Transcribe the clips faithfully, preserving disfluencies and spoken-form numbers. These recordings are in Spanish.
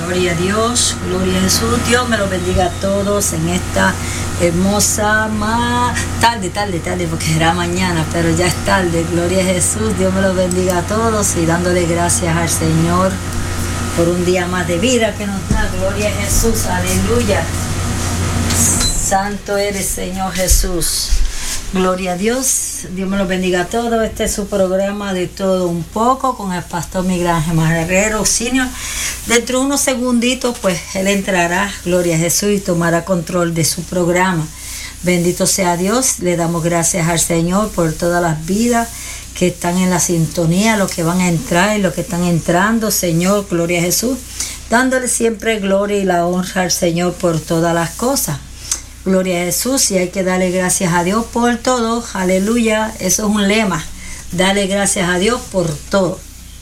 Gloria a Dios, gloria a Jesús. Dios me los bendiga a todos en esta hermosa ma... tarde, tarde, tarde, porque era mañana, pero ya es tarde. Gloria a Jesús. Dios me los bendiga a todos y dándole gracias al Señor por un día más de vida que nos da. Gloria a Jesús, aleluya. Santo eres, Señor Jesús. Gloria a Dios, Dios me los bendiga a todos. Este es su programa de todo un poco con el pastor Miguel Ángel Marrero Senior. Dentro de unos segunditos, pues él entrará, gloria a Jesús, y tomará control de su programa. Bendito sea Dios, le damos gracias al Señor por todas las vidas que están en la sintonía, los que van a entrar y los que están entrando. Señor, gloria a Jesús, dándole siempre gloria y la honra al Señor por todas las cosas. Gloria a Jesús, y hay que darle gracias a Dios por todo. Aleluya, eso es un lema. Darle gracias a Dios por todo.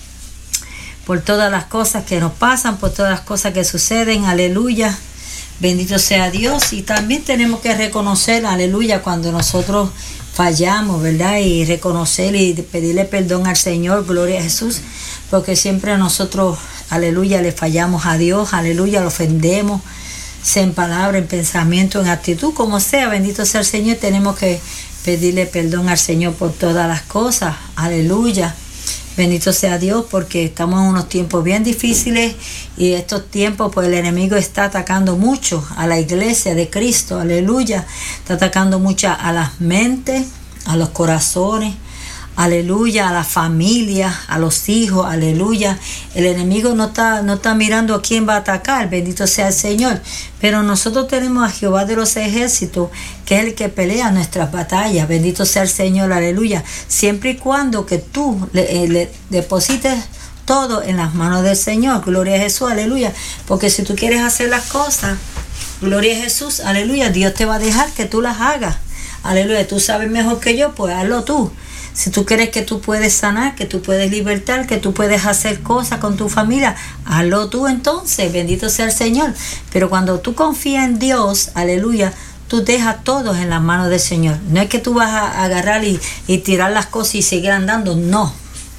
Por todas las cosas que nos pasan, por todas las cosas que suceden. Aleluya, bendito sea Dios. Y también tenemos que reconocer, aleluya, cuando nosotros fallamos, ¿verdad? Y reconocer y pedirle perdón al Señor, gloria a Jesús. Porque siempre nosotros, aleluya, le fallamos a Dios, aleluya, lo ofendemos. Sea en palabra, en pensamiento, en actitud, como sea, bendito sea el Señor. Tenemos que pedirle perdón al Señor por todas las cosas, aleluya, bendito sea Dios, porque estamos en unos tiempos bien difíciles y estos tiempos pues el enemigo está atacando mucho a la iglesia de Cristo, aleluya, está atacando mucho a las mentes, a los corazones, aleluya, a la familia, a los hijos, aleluya. El enemigo no está, no está mirando a quién va a atacar, bendito sea el Señor. Pero nosotros tenemos a Jehová de los ejércitos, que es el que pelea nuestras batallas, bendito sea el Señor, aleluya. Siempre y cuando que tú le, le deposites todo en las manos del Señor, gloria a Jesús, aleluya. Porque si tú quieres hacer las cosas, gloria a Jesús, aleluya, Dios te va a dejar que tú las hagas, aleluya. Tú sabes mejor que yo, pues hazlo tú. Si tú crees que tú puedes sanar, que tú puedes libertar, que tú puedes hacer cosas con tu familia, hazlo tú entonces, bendito sea el Señor. Pero cuando tú confías en Dios, aleluya, tú dejas todo en las manos del Señor. No es que tú vas a agarrar y, y tirar las cosas y seguir andando, no.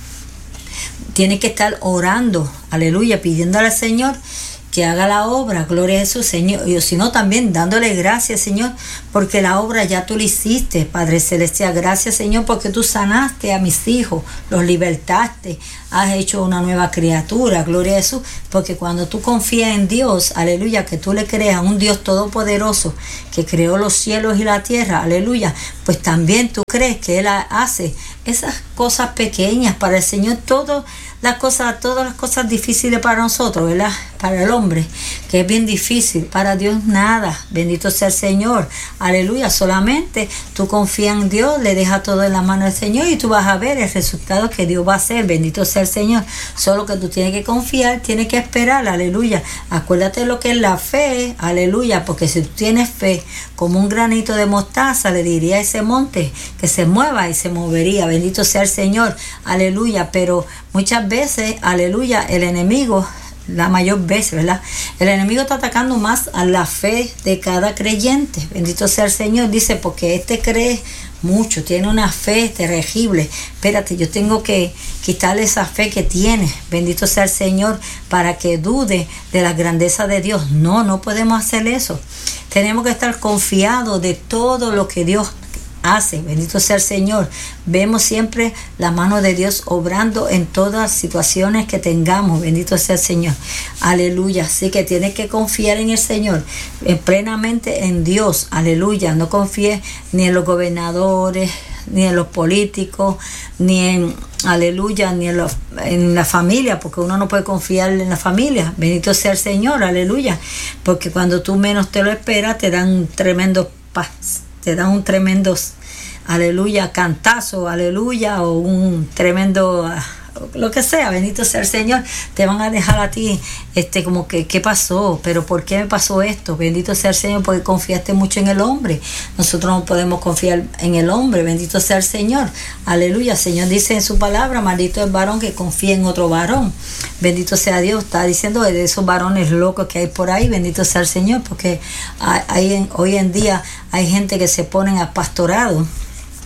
Tienes que estar orando, aleluya, pidiéndole al Señor que haga la obra, gloria a Jesús, Señor, y si no también dándole gracias, Señor, porque la obra ya tú la hiciste, Padre Celestial. Gracias, Señor, porque tú sanaste a mis hijos, los libertaste, has hecho una nueva criatura, gloria a Jesús, porque cuando tú confías en Dios, aleluya, que tú le creas a un Dios todopoderoso que creó los cielos y la tierra, aleluya, pues también tú crees que Él hace esas cosas pequeñas para el Señor, todo las cosas, todas las cosas difíciles para nosotros, ¿verdad? Para el hombre, que es bien difícil, para Dios nada, bendito sea el Señor, aleluya. Solamente tú confías en Dios, le dejas todo en la mano del Señor y tú vas a ver el resultado que Dios va a hacer, bendito sea el Señor. Solo que tú tienes que confiar, tienes que esperar, aleluya. Acuérdate de lo que es la fe, aleluya, porque si tú tienes fe como un granito de mostaza, le diría a ese monte que se mueva y se movería, bendito sea el Señor, aleluya. Pero muchas veces, aleluya, el enemigo, la mayor vez, ¿verdad? El enemigo está atacando más a la fe de cada creyente. Bendito sea el Señor. Dice, porque este cree mucho, tiene una fe terrible. Espérate, yo tengo que quitarle esa fe que tiene. Bendito sea el Señor, para que dude de la grandeza de Dios. No, no podemos hacer eso. Tenemos que estar confiados de todo lo que Dios hace, bendito sea el Señor. Vemos siempre la mano de Dios obrando en todas situaciones que tengamos, bendito sea el Señor, aleluya. Así que tienes que confiar en el Señor, en, plenamente en Dios, aleluya. No confíes ni en los gobernadores, ni en los políticos, ni en, aleluya, ni en, los, en la familia, porque uno no puede confiar en la familia, bendito sea el Señor, aleluya. Porque cuando tú menos te lo esperas, te dan un tremendo paz, te dan un tremendo, aleluya, cantazo, aleluya, o un tremendo, lo que sea, bendito sea el Señor. Te van a dejar a ti, este, como que, ¿qué pasó? ¿Pero por qué me pasó esto? Bendito sea el Señor, porque confiaste mucho en el hombre. Nosotros no podemos confiar en el hombre, bendito sea el Señor, aleluya. El Señor dice en su palabra, maldito el varón que confía en otro varón. Bendito sea Dios, está diciendo de esos varones locos que hay por ahí, bendito sea el Señor, porque hay, hay, hoy en día hay gente que se ponen a pastorado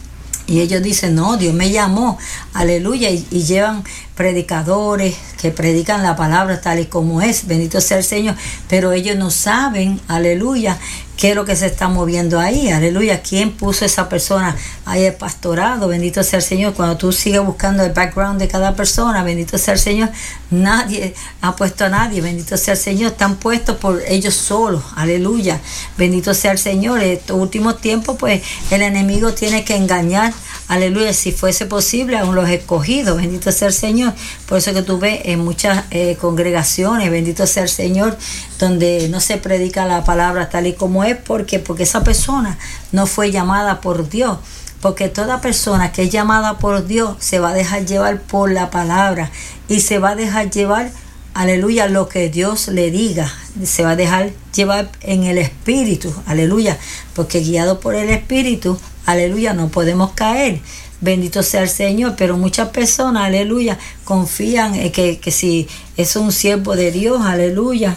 Y ellos dicen, no, Dios me llamó, aleluya, y, y llevan predicadores que predican la palabra tal y como es, bendito sea el Señor, pero ellos no saben, aleluya, qué es lo que se está moviendo ahí, aleluya, quién puso esa persona ahí el pastorado, bendito sea el Señor. Cuando tú sigues buscando el background de cada persona, bendito sea el Señor, nadie ha puesto a nadie, bendito sea el Señor, están puestos por ellos solos, aleluya, bendito sea el Señor. En estos últimos tiempos, pues, el enemigo tiene que engañar, aleluya, si fuese posible, a los escogidos, bendito sea el Señor. Por eso que tú ves en muchas eh, congregaciones, bendito sea el Señor, donde no se predica la palabra tal y como es, porque porque esa persona no fue llamada por Dios. Porque toda persona que es llamada por Dios se va a dejar llevar por la palabra y se va a dejar llevar, aleluya, lo que Dios le diga. Se va a dejar llevar en el Espíritu, aleluya, porque guiado por el Espíritu, aleluya, no podemos caer. Bendito sea el Señor, pero muchas personas, aleluya, confían en que, que si es un siervo de Dios, aleluya,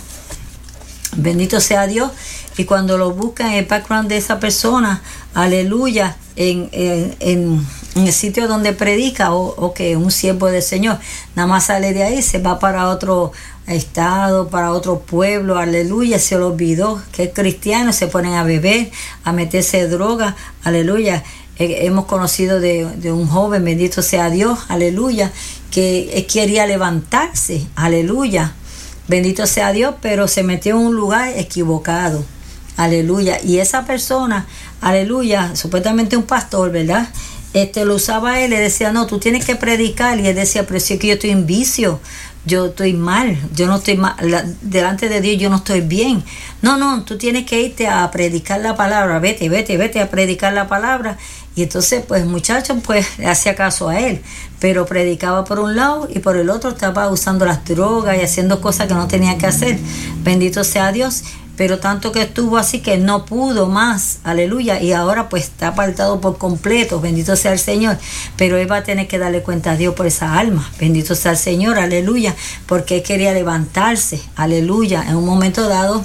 bendito sea Dios, y cuando lo buscan en el background de esa persona, aleluya, en, en, en, en el sitio donde predica, o, o que un siervo del Señor, nada más sale de ahí, se va para otro estado, para otro pueblo, aleluya, se lo olvidó que es cristiano, se ponen a beber, a meterse droga, aleluya. Hemos conocido de, de un joven, bendito sea Dios, aleluya, que quería levantarse, aleluya, bendito sea Dios, pero se metió en un lugar equivocado, aleluya, y esa persona, aleluya, supuestamente un pastor, ¿verdad? Este lo usaba él, le decía, no, tú tienes que predicar, y él decía, pero si es que yo estoy en vicio, yo estoy mal, yo no estoy mal, la, delante de Dios yo no estoy bien. No, no, tú tienes que irte a predicar la palabra, vete, vete, vete a predicar la palabra. Y entonces, pues, muchacho, pues, le hacía caso a él, pero predicaba por un lado y por el otro estaba usando las drogas y haciendo cosas que no tenía que hacer. Bendito sea Dios. Pero tanto que estuvo así que no pudo más, aleluya, y ahora pues está apartado por completo, bendito sea el Señor, pero él va a tener que darle cuenta a Dios por esa alma, bendito sea el Señor, aleluya, porque él quería levantarse, aleluya, en un momento dado,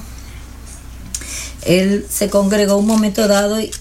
él se congregó un momento dado en,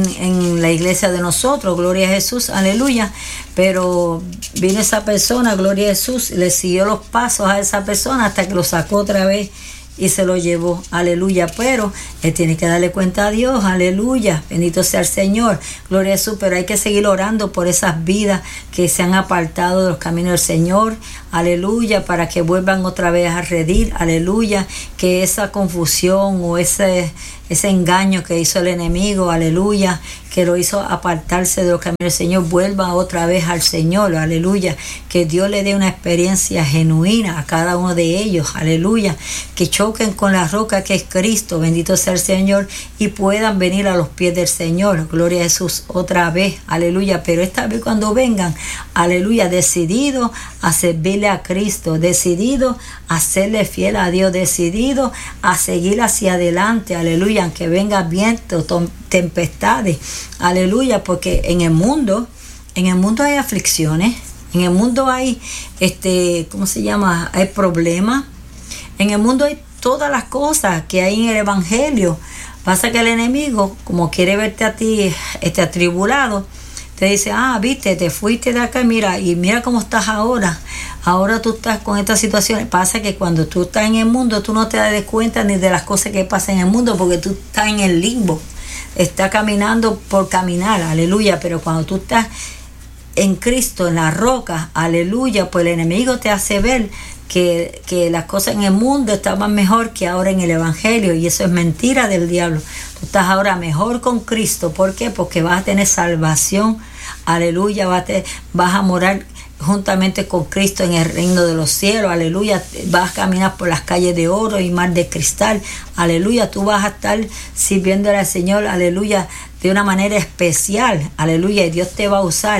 en la iglesia de nosotros, gloria a Jesús, aleluya, pero vino esa persona, gloria a Jesús, le siguió los pasos a esa persona hasta que lo sacó otra vez y se lo llevó, aleluya, pero él tiene que darle cuenta a Dios, aleluya, bendito sea el Señor, gloria a Jesús, pero hay que seguir orando por esas vidas que se han apartado de los caminos del Señor, aleluya, para que vuelvan otra vez a redir, aleluya, que esa confusión o ese, ese engaño que hizo el enemigo, aleluya, que lo hizo apartarse de los caminos del Señor, vuelva otra vez al Señor, aleluya, que Dios le dé una experiencia genuina a cada uno de ellos, aleluya, que choquen con la roca que es Cristo, bendito sea el Señor, y puedan venir a los pies del Señor, gloria a Jesús, otra vez, aleluya, pero esta vez cuando vengan, aleluya, decidido a servirle a Cristo, decidido a serle fiel a Dios, decidido a seguir hacia adelante, aleluya, aunque vengan vientos, tempestades, aleluya, porque en el mundo, en el mundo hay aflicciones, en el mundo hay, este, ¿cómo se llama? Hay problemas, en el mundo hay todas las cosas que hay en el Evangelio. Pasa que el enemigo, como quiere verte a ti, este, atribulado, te dice, ah, viste, te fuiste de acá, mira, y mira cómo estás ahora. Ahora tú estás con esta situación. Pasa que cuando tú estás en el mundo, tú no te das cuenta ni de las cosas que pasan en el mundo, porque tú estás en el limbo. Estás caminando por caminar, aleluya. Pero cuando tú estás en Cristo, en la roca, aleluya, pues el enemigo te hace ver que, que las cosas en el mundo estaban mejor que ahora en el Evangelio, y eso es mentira del diablo. Tú estás ahora mejor con Cristo. ¿Por qué? Porque vas a tener salvación, aleluya, vas a, te, vas a morar juntamente con Cristo en el reino de los cielos, aleluya, vas a caminar por las calles de oro y mar de cristal, aleluya, tú vas a estar sirviéndole al Señor, aleluya, de una manera especial, aleluya, y Dios te va a usar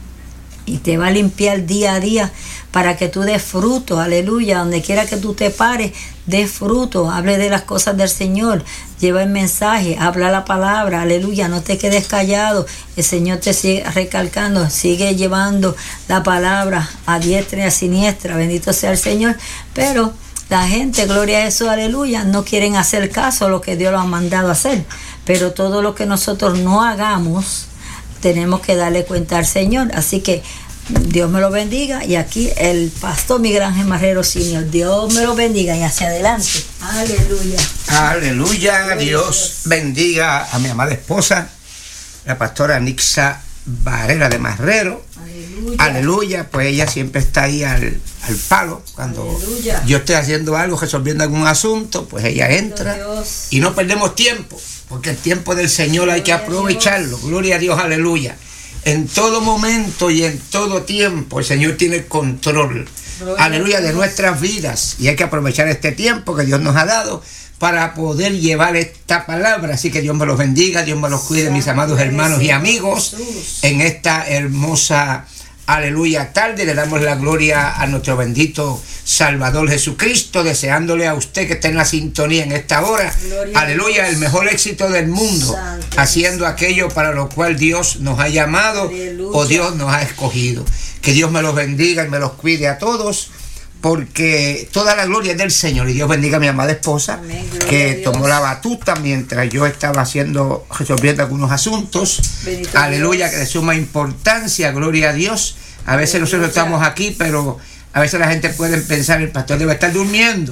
y te va a limpiar día a día para que tú des fruto, aleluya, donde quiera que tú te pares, des fruto, hable de las cosas del Señor, lleva el mensaje, habla la palabra, aleluya, no te quedes callado, el Señor te sigue recalcando, sigue llevando la palabra a diestra y a siniestra, bendito sea el Señor, pero la gente, gloria a Jesús, aleluya, no quieren hacer caso a lo que Dios los ha mandado a hacer, pero todo lo que nosotros no hagamos, tenemos que darle cuenta al Señor. Así que Dios me lo bendiga. Y aquí el pastor Miguel Ángel Marrero Senior. Dios me lo bendiga y hacia adelante. Aleluya. Aleluya. Dios bendiga a mi amada esposa, la pastora Nixa Varela de Marrero. Aleluya. Aleluya. Pues ella siempre está ahí al, al palo. Cuando Aleluya. Yo estoy haciendo algo, resolviendo algún asunto, pues ella entra. Dios. Y no perdemos tiempo, porque el tiempo del Señor Gloria hay que aprovecharlo. Gloria a Dios. Aleluya. En todo momento y en todo tiempo el Señor tiene control, Gloria aleluya, de nuestras vidas, y hay que aprovechar este tiempo que Dios nos ha dado para poder llevar esta palabra. Así que Dios me los bendiga, Dios me los cuide, mis amados hermanos y amigos, en esta hermosa aleluya tarde. Le damos la gloria a nuestro bendito Salvador Jesucristo, deseándole a usted que esté en la sintonía en esta hora, gloria aleluya, el mejor éxito del mundo, Santo, haciendo aquello para lo cual Dios nos ha llamado, aleluya, o Dios nos ha escogido. Que Dios me los bendiga y me los cuide a todos, porque toda la gloria es del Señor. Y Dios bendiga a mi amada esposa, amén, que tomó la batuta mientras yo estaba haciendo, resolviendo algunos asuntos, bendito aleluya, Dios, que de suma importancia, gloria a Dios. A veces aleluya, nosotros estamos aquí, pero a veces la gente puede pensar, el pastor debe estar durmiendo.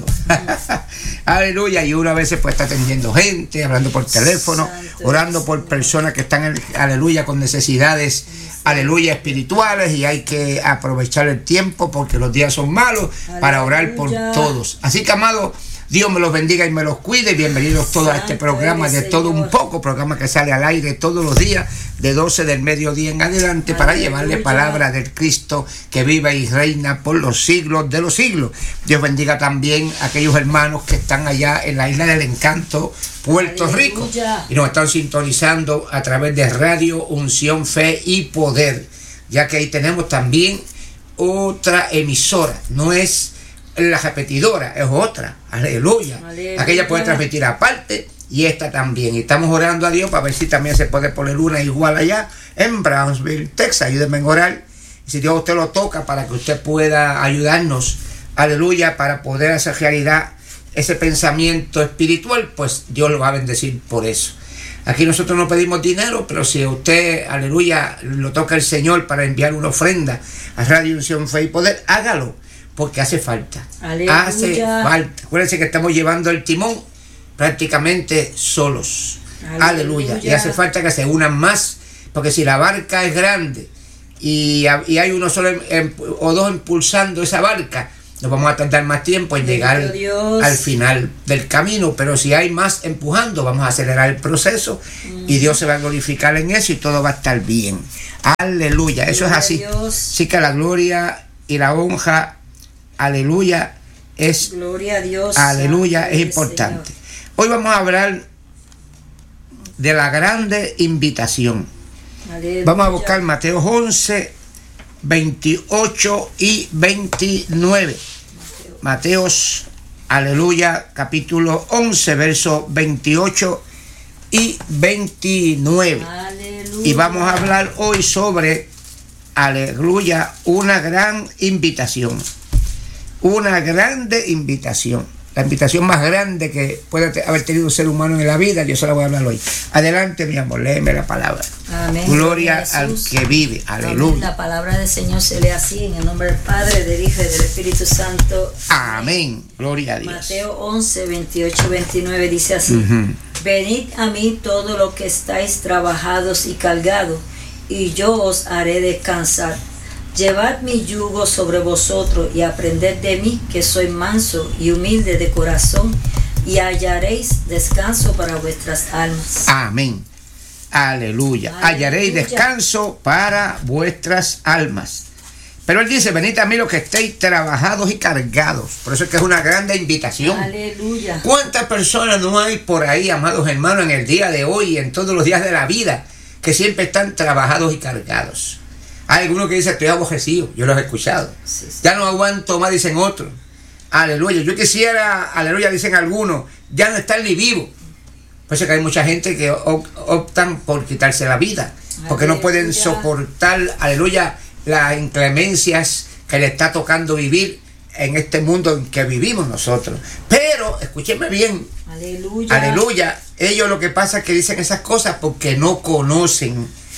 Aleluya. Y uno a veces puede estar atendiendo gente, hablando por teléfono, Santo, orando por personas que están, aleluya, con necesidades, aleluya, espirituales, y hay que aprovechar el tiempo porque los días son malos, aleluya, para orar por todos. Así que, amado, Dios me los bendiga y me los cuide. Bienvenidos todos Santo a este programa de Todo Un Poco, programa que sale al aire todos los días de doce del mediodía en adelante, aleluya, para llevarle palabra del Cristo que vive y reina por los siglos de los siglos. Dios bendiga también a aquellos hermanos que están allá en la Isla del Encanto, Puerto aleluya, Rico, y nos están sintonizando a través de Radio Unción, Fe y Poder, ya que ahí tenemos también otra emisora. No es la repetidora, es otra, aleluya. aleluya. Aquella puede transmitir aparte y esta también. Y estamos orando a Dios para ver si también se puede poner una igual allá en Brownsville, Texas. Ayúdenme en orar. Y si Dios usted lo toca para que usted pueda ayudarnos, aleluya, para poder hacer realidad ese pensamiento espiritual, pues Dios lo va a bendecir por eso. Aquí nosotros no pedimos dinero, pero si usted, aleluya, lo toca el Señor para enviar una ofrenda a Radio Unción, Fe y Poder, hágalo, porque hace falta. Aleluya. Hace falta. Acuérdense que estamos llevando el timón prácticamente solos. Aleluya. Aleluya. Y hace falta que se unan más, porque si la barca es grande y, y hay uno solo en, en, o dos impulsando esa barca, nos vamos a tardar más tiempo en llegar Dios. al final del camino. Pero si hay más empujando, vamos a acelerar el proceso, mm. y Dios se va a glorificar en eso y todo va a estar bien. Aleluya. Eso gloria es así. Sí, que la gloria y la honra, aleluya, es, gloria a Dios, aleluya, es importante. Señor. Hoy vamos a hablar de la grande invitación. Aleluya. Vamos a buscar Mateo once, veintiocho y veintinueve. Mateos, aleluya, capítulo once, versos veintiocho y veintinueve. Aleluya. Y vamos a hablar hoy sobre, aleluya, una gran invitación. Una grande invitación. La invitación más grande que puede haber tenido un ser humano en la vida, yo se la voy a hablar hoy. Adelante, mi amor, léeme la palabra. Amén. Gloria al que vive. Aleluya. Amén. La palabra del Señor se lee así, en el nombre del Padre, del Hijo y del Espíritu Santo. Amén. Gloria a Dios. Mateo once, veintiocho, veintinueve dice así. Uh-huh. Venid a mí todos los que estáis trabajados y cargados, y yo os haré descansar. Llevad mi yugo sobre vosotros y aprended de mí, que soy manso y humilde de corazón, y hallaréis descanso para vuestras almas. Amén. Aleluya. Aleluya. Hallaréis descanso para vuestras almas. Pero él dice, venid a mí los que estéis trabajados y cargados. Por eso es que es una grande invitación. Aleluya. ¿Cuántas personas no hay por ahí, amados hermanos, en el día de hoy y en todos los días de la vida, que siempre están trabajados y cargados? Hay algunos que dicen, estoy aborrecido, yo los he escuchado. Sí, sí. Ya no aguanto más, dicen otros. Aleluya. Yo quisiera, aleluya, dicen algunos, ya no estar ni vivo. Por eso que hay mucha gente que optan por quitarse la vida, porque aleluya. No pueden soportar, aleluya, las inclemencias que le está tocando vivir en este mundo en que vivimos nosotros. Pero, escúchenme bien, aleluya. Aleluya. Ellos lo que pasa es que dicen esas cosas porque no conocen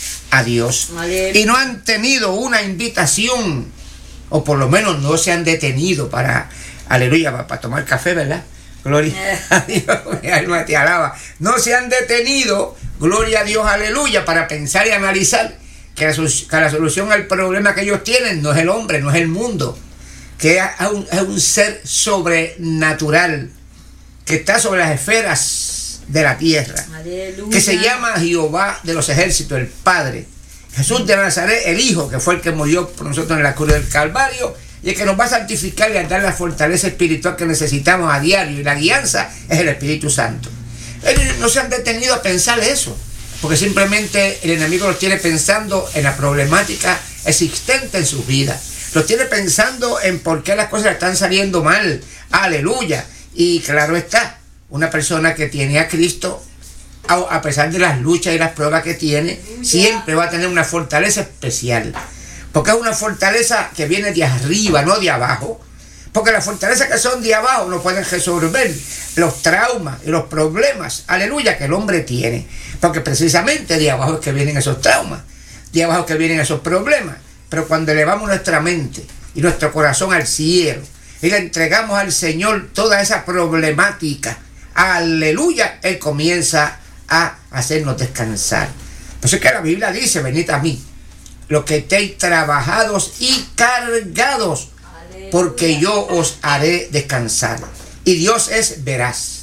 a Dios. Aleluya. Y no han tenido una invitación, o por lo menos no se han detenido para, aleluya, para, para tomar café, ¿verdad? Gloria a Dios, mi alma te alaba. No se han detenido, gloria a Dios, aleluya, para pensar y analizar que la, que la solución al problema que ellos tienen no es el hombre, no es el mundo, que es un, es un ser sobrenatural que está sobre las esferas de la tierra. Aleluya. Que se llama Jehová de los ejércitos, el Padre. Jesús de Nazaret, el Hijo, que fue el que murió por nosotros en la cruz del Calvario, y el que nos va a santificar y a dar la fortaleza espiritual que necesitamos a diario, y la guianza es el Espíritu Santo. Ellos no se han detenido a pensar eso, porque simplemente el enemigo los tiene pensando en la problemática existente en sus vidas. Los tiene pensando en por qué las cosas están saliendo mal. Aleluya. Y claro está, una persona que tiene a Cristo, a pesar de las luchas y las pruebas que tiene, siempre va a tener una fortaleza especial. Porque es una fortaleza que viene de arriba, no de abajo. Porque las fortalezas que son de abajo no pueden resolver los traumas y los problemas, aleluya, que el hombre tiene. Porque precisamente de abajo es que vienen esos traumas, de abajo es que vienen esos problemas. Pero cuando elevamos nuestra mente y nuestro corazón al cielo y le entregamos al Señor toda esa problemática, aleluya, Él comienza a hacernos descansar. Por eso es que la Biblia dice, venid a mí, los que estéis trabajados y cargados, porque yo os haré descansar. Y Dios es veraz.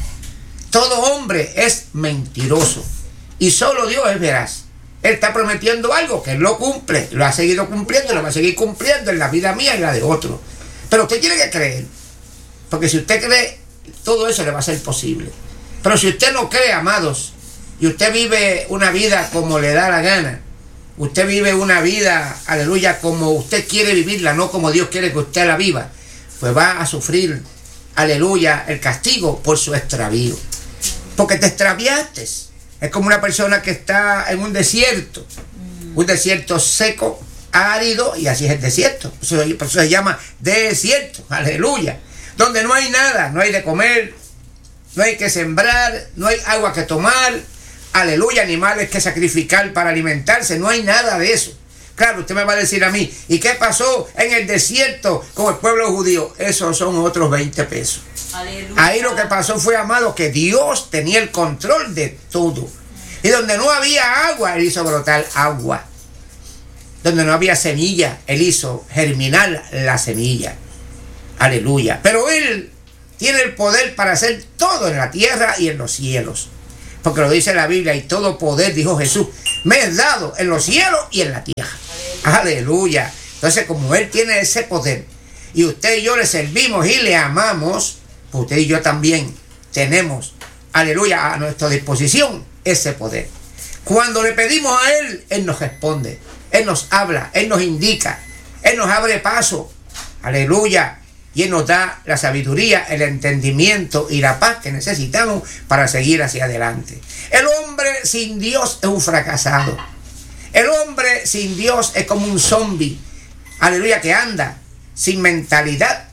Todo hombre es mentiroso y solo Dios es veraz. Él está prometiendo algo que Él lo cumple, lo ha seguido cumpliendo, lo va a seguir cumpliendo en la vida mía y la de otro. Pero usted tiene que creer, porque si usted cree, todo eso le va a ser posible. Pero si usted no cree, amados, y usted vive una vida como le da la gana, usted vive una vida, aleluya, como usted quiere vivirla, no como Dios quiere que usted la viva, pues va a sufrir, aleluya, el castigo por su extravío. Porque te extraviaste. Es como una persona que está en un desierto, un desierto seco, árido, y así es el desierto. Por eso, por eso se llama desierto, aleluya. Donde no hay nada, no hay de comer, no hay que sembrar, no hay agua que tomar, aleluya, animales que sacrificar para alimentarse, no hay nada de eso. Claro, usted me va a decir a mí, ¿y qué pasó en el desierto con el pueblo judío? Esos son otros veinte pesos. Aleluya. Ahí lo que pasó fue, amado, que Dios tenía el control de todo. Y donde no había agua, Él hizo brotar agua. Donde no había semilla, Él hizo germinar la semilla. Aleluya. Pero Él tiene el poder para hacer todo en la tierra y en los cielos. Porque lo dice la Biblia, y todo poder, dijo Jesús, me es dado en los cielos y en la tierra. Aleluya. Aleluya. Entonces, como Él tiene ese poder, y usted y yo le servimos y le amamos, pues usted y yo también tenemos, aleluya, a nuestra disposición ese poder. Cuando le pedimos a Él, Él nos responde, Él nos habla, Él nos indica, Él nos abre paso, aleluya, y Él nos da la sabiduría, el entendimiento y la paz que necesitamos para seguir hacia adelante. El hombre sin Dios es un fracasado. El hombre sin Dios es como un zombie, aleluya, que anda sin mentalidad,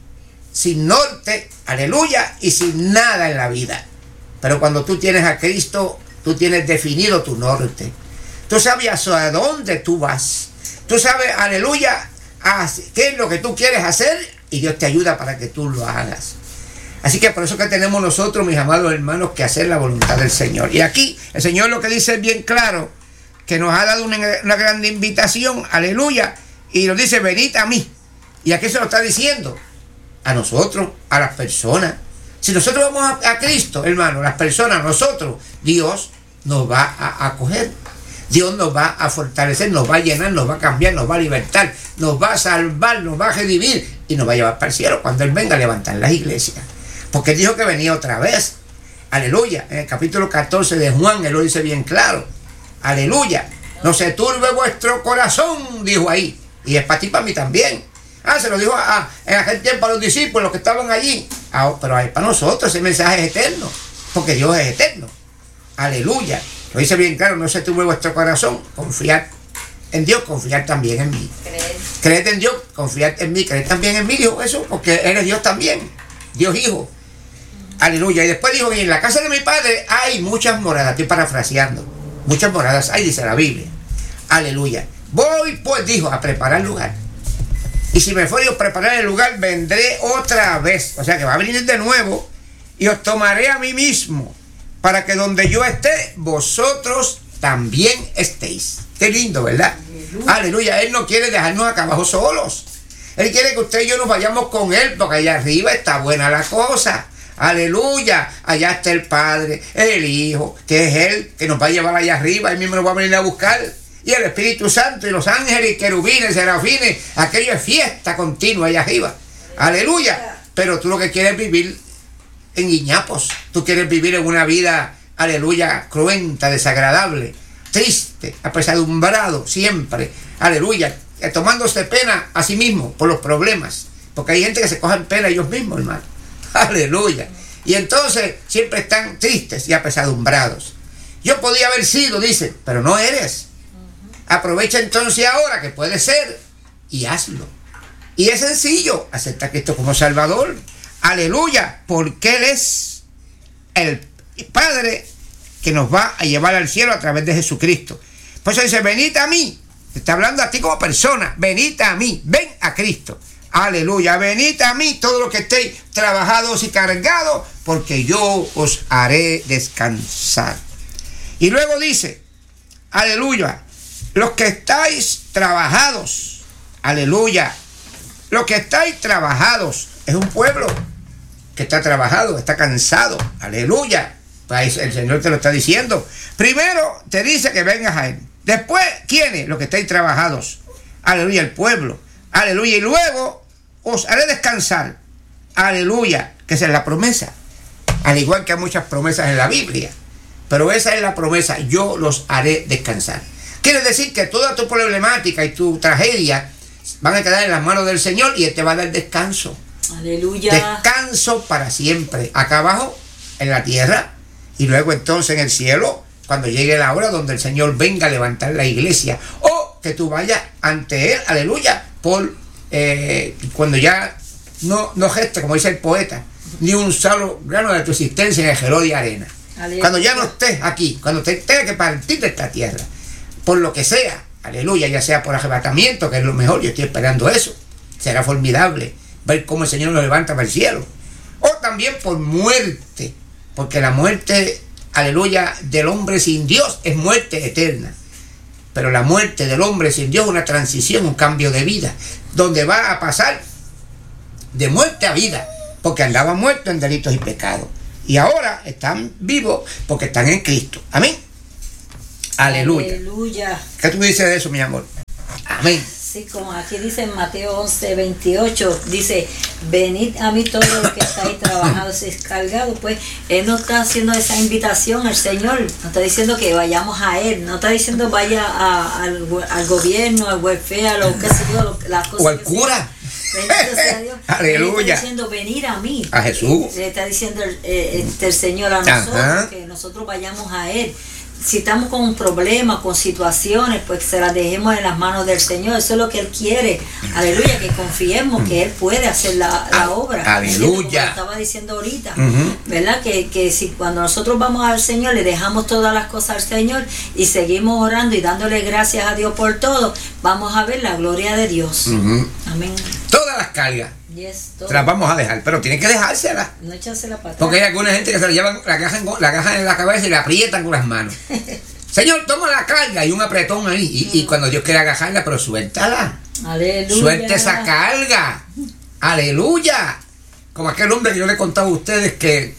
sin norte, aleluya, y sin nada en la vida. Pero cuando tú tienes a Cristo, tú tienes definido tu norte. Tú sabes hacia dónde tú vas. Tú sabes, aleluya, qué es lo que tú quieres hacer, y Dios te ayuda para que tú lo hagas. Así que por eso que tenemos nosotros, mis amados hermanos, que hacer la voluntad del Señor. Y aquí el Señor lo que dice es bien claro, que nos ha dado una, una gran invitación, aleluya, y nos dice, venid a mí. ¿Y a qué se lo está diciendo? A nosotros, a las personas. Si nosotros vamos a, a Cristo, hermano, las personas, nosotros, Dios nos va a acoger. Dios nos va a fortalecer, nos va a llenar, nos va a cambiar, nos va a libertar, nos va a salvar, nos va a redimir y nos va a llevar para el cielo cuando Él venga a levantar las iglesias. Porque Él dijo que venía otra vez. Aleluya. En el capítulo catorce de Juan, Él lo dice bien claro. Aleluya. No se turbe vuestro corazón, dijo ahí. Y es para ti y para mí también. Ah, se lo dijo a, a, en aquel tiempo a los discípulos que estaban allí. Ah, pero es para nosotros, ese mensaje es eterno. Porque Dios es eterno. Aleluya. Lo dice bien claro, no se turbe vuestro corazón. Confiad en Dios, confiad también en mí. Creed. Creed en Dios, confiad en mí. Creed también en mí, dijo Jesús, porque Él es Dios también. Dios Hijo. Aleluya. Y después dijo, y en la casa de mi Padre hay muchas moradas. Estoy parafraseando. Muchas moradas hay, dice la Biblia. Aleluya. Voy, pues, dijo, a preparar lugar. Y si me fuere a preparar el lugar, vendré otra vez. O sea que va a venir de nuevo y os tomaré a mí mismo, para que donde yo esté, vosotros también estéis. Qué lindo, ¿verdad? Aleluya. Aleluya. Él no quiere dejarnos acá abajo solos. Él quiere que usted y yo nos vayamos con Él, porque allá arriba está buena la cosa. Aleluya. Allá está el Padre, el Hijo, que es Él, que nos va a llevar allá arriba. Él mismo nos va a venir a buscar. Y el Espíritu Santo y los ángeles y querubines, serafines. Aquello es fiesta continua allá arriba. Aleluya. Pero tú lo que quieres es vivir en guiñapos. Tú quieres vivir en una vida, aleluya, cruenta, desagradable, triste, apesadumbrado siempre. Aleluya. Tomándose pena a sí mismo por los problemas. Porque hay gente que se coge en pena ellos mismos, hermano. Aleluya. Y entonces siempre están tristes y apesadumbrados. Yo podía haber sido, dice, pero no eres. Aprovecha entonces ahora que puede ser y hazlo. Y es sencillo, acepta a Cristo como Salvador. Aleluya, porque Él es el Padre que nos va a llevar al cielo a través de Jesucristo. Por eso dice, venid a mí. Está hablando a ti como persona. Venid a mí, ven a Cristo. Aleluya, venid a mí todos los que estéis trabajados y cargados, porque yo os haré descansar. Y luego dice, aleluya, los que estáis trabajados, aleluya, los que estáis trabajados, es un pueblo que está trabajado, está cansado, aleluya. Pues el Señor te lo está diciendo. Primero te dice que vengas a Él. Después, ¿quiénes? Los que estáis trabajados, aleluya, el pueblo, aleluya. Y luego os haré descansar, aleluya, que esa es la promesa. Al igual que hay muchas promesas en la Biblia, pero esa es la promesa, yo los haré descansar. Quiere decir que toda tu problemática y tu tragedia van a quedar en las manos del Señor y Él te va a dar descanso. Aleluya. Descanso para siempre. Acá abajo, en la tierra, y luego entonces en el cielo, cuando llegue la hora donde el Señor venga a levantar la iglesia. O que tú vayas ante Él, aleluya, por eh, cuando ya no, no geste, como dice el poeta, ni un solo grano de tu existencia en el geló de arena. Aleluya. Cuando ya no estés aquí, cuando te tengas que partir de esta tierra, por lo que sea, aleluya, ya sea por arrebatamiento, que es lo mejor, yo estoy esperando eso, será formidable ver cómo el Señor nos levanta para el cielo, o también por muerte, porque la muerte, aleluya, del hombre sin Dios es muerte eterna, pero la muerte del hombre sin Dios es una transición, un cambio de vida, donde va a pasar de muerte a vida, porque andaban muertos en delitos y pecados, y ahora están vivos porque están en Cristo. Amén. Aleluya. Aleluya. ¿Qué tú dices de eso, mi amor? Amén. Sí, como aquí dice en Mateo once, veintiocho, dice, venid a mí todos los que estáis trabajados y descargados. Pues Él nos está haciendo esa invitación, el Señor nos está diciendo que vayamos a Él, no está diciendo vaya a, al, al gobierno, al welfare, a lo que sé yo, lo, las cosas. O al cura. Bendito sea Dios. Aleluya. Él está diciendo venir a mí. A Jesús. Le está diciendo el, eh, el Señor a nosotros, ajá, que nosotros vayamos a Él. Si estamos con un problema, con situaciones, pues se las dejemos en las manos del Señor. Eso es lo que Él quiere. Aleluya, que confiemos que Él puede hacer la, la obra. Aleluya. Como estaba diciendo ahorita, uh-huh, ¿verdad? Que, que si cuando nosotros vamos al Señor, le dejamos todas las cosas al Señor y seguimos orando y dándole gracias a Dios por todo, vamos a ver la gloria de Dios. Uh-huh. Amén. Todas las cargas. Yes, se las vamos a dejar, pero tienen que dejárselas. No echársela para atrás. Porque hay alguna gente que se la llevan, la cajan, la cajan en la cabeza y la aprietan con las manos. Señor, toma la carga y un apretón ahí. Y, y cuando Dios quiere agajarla, pero suéltala. Aleluya. Suelte esa carga. Aleluya. Como aquel hombre que yo le contaba a ustedes que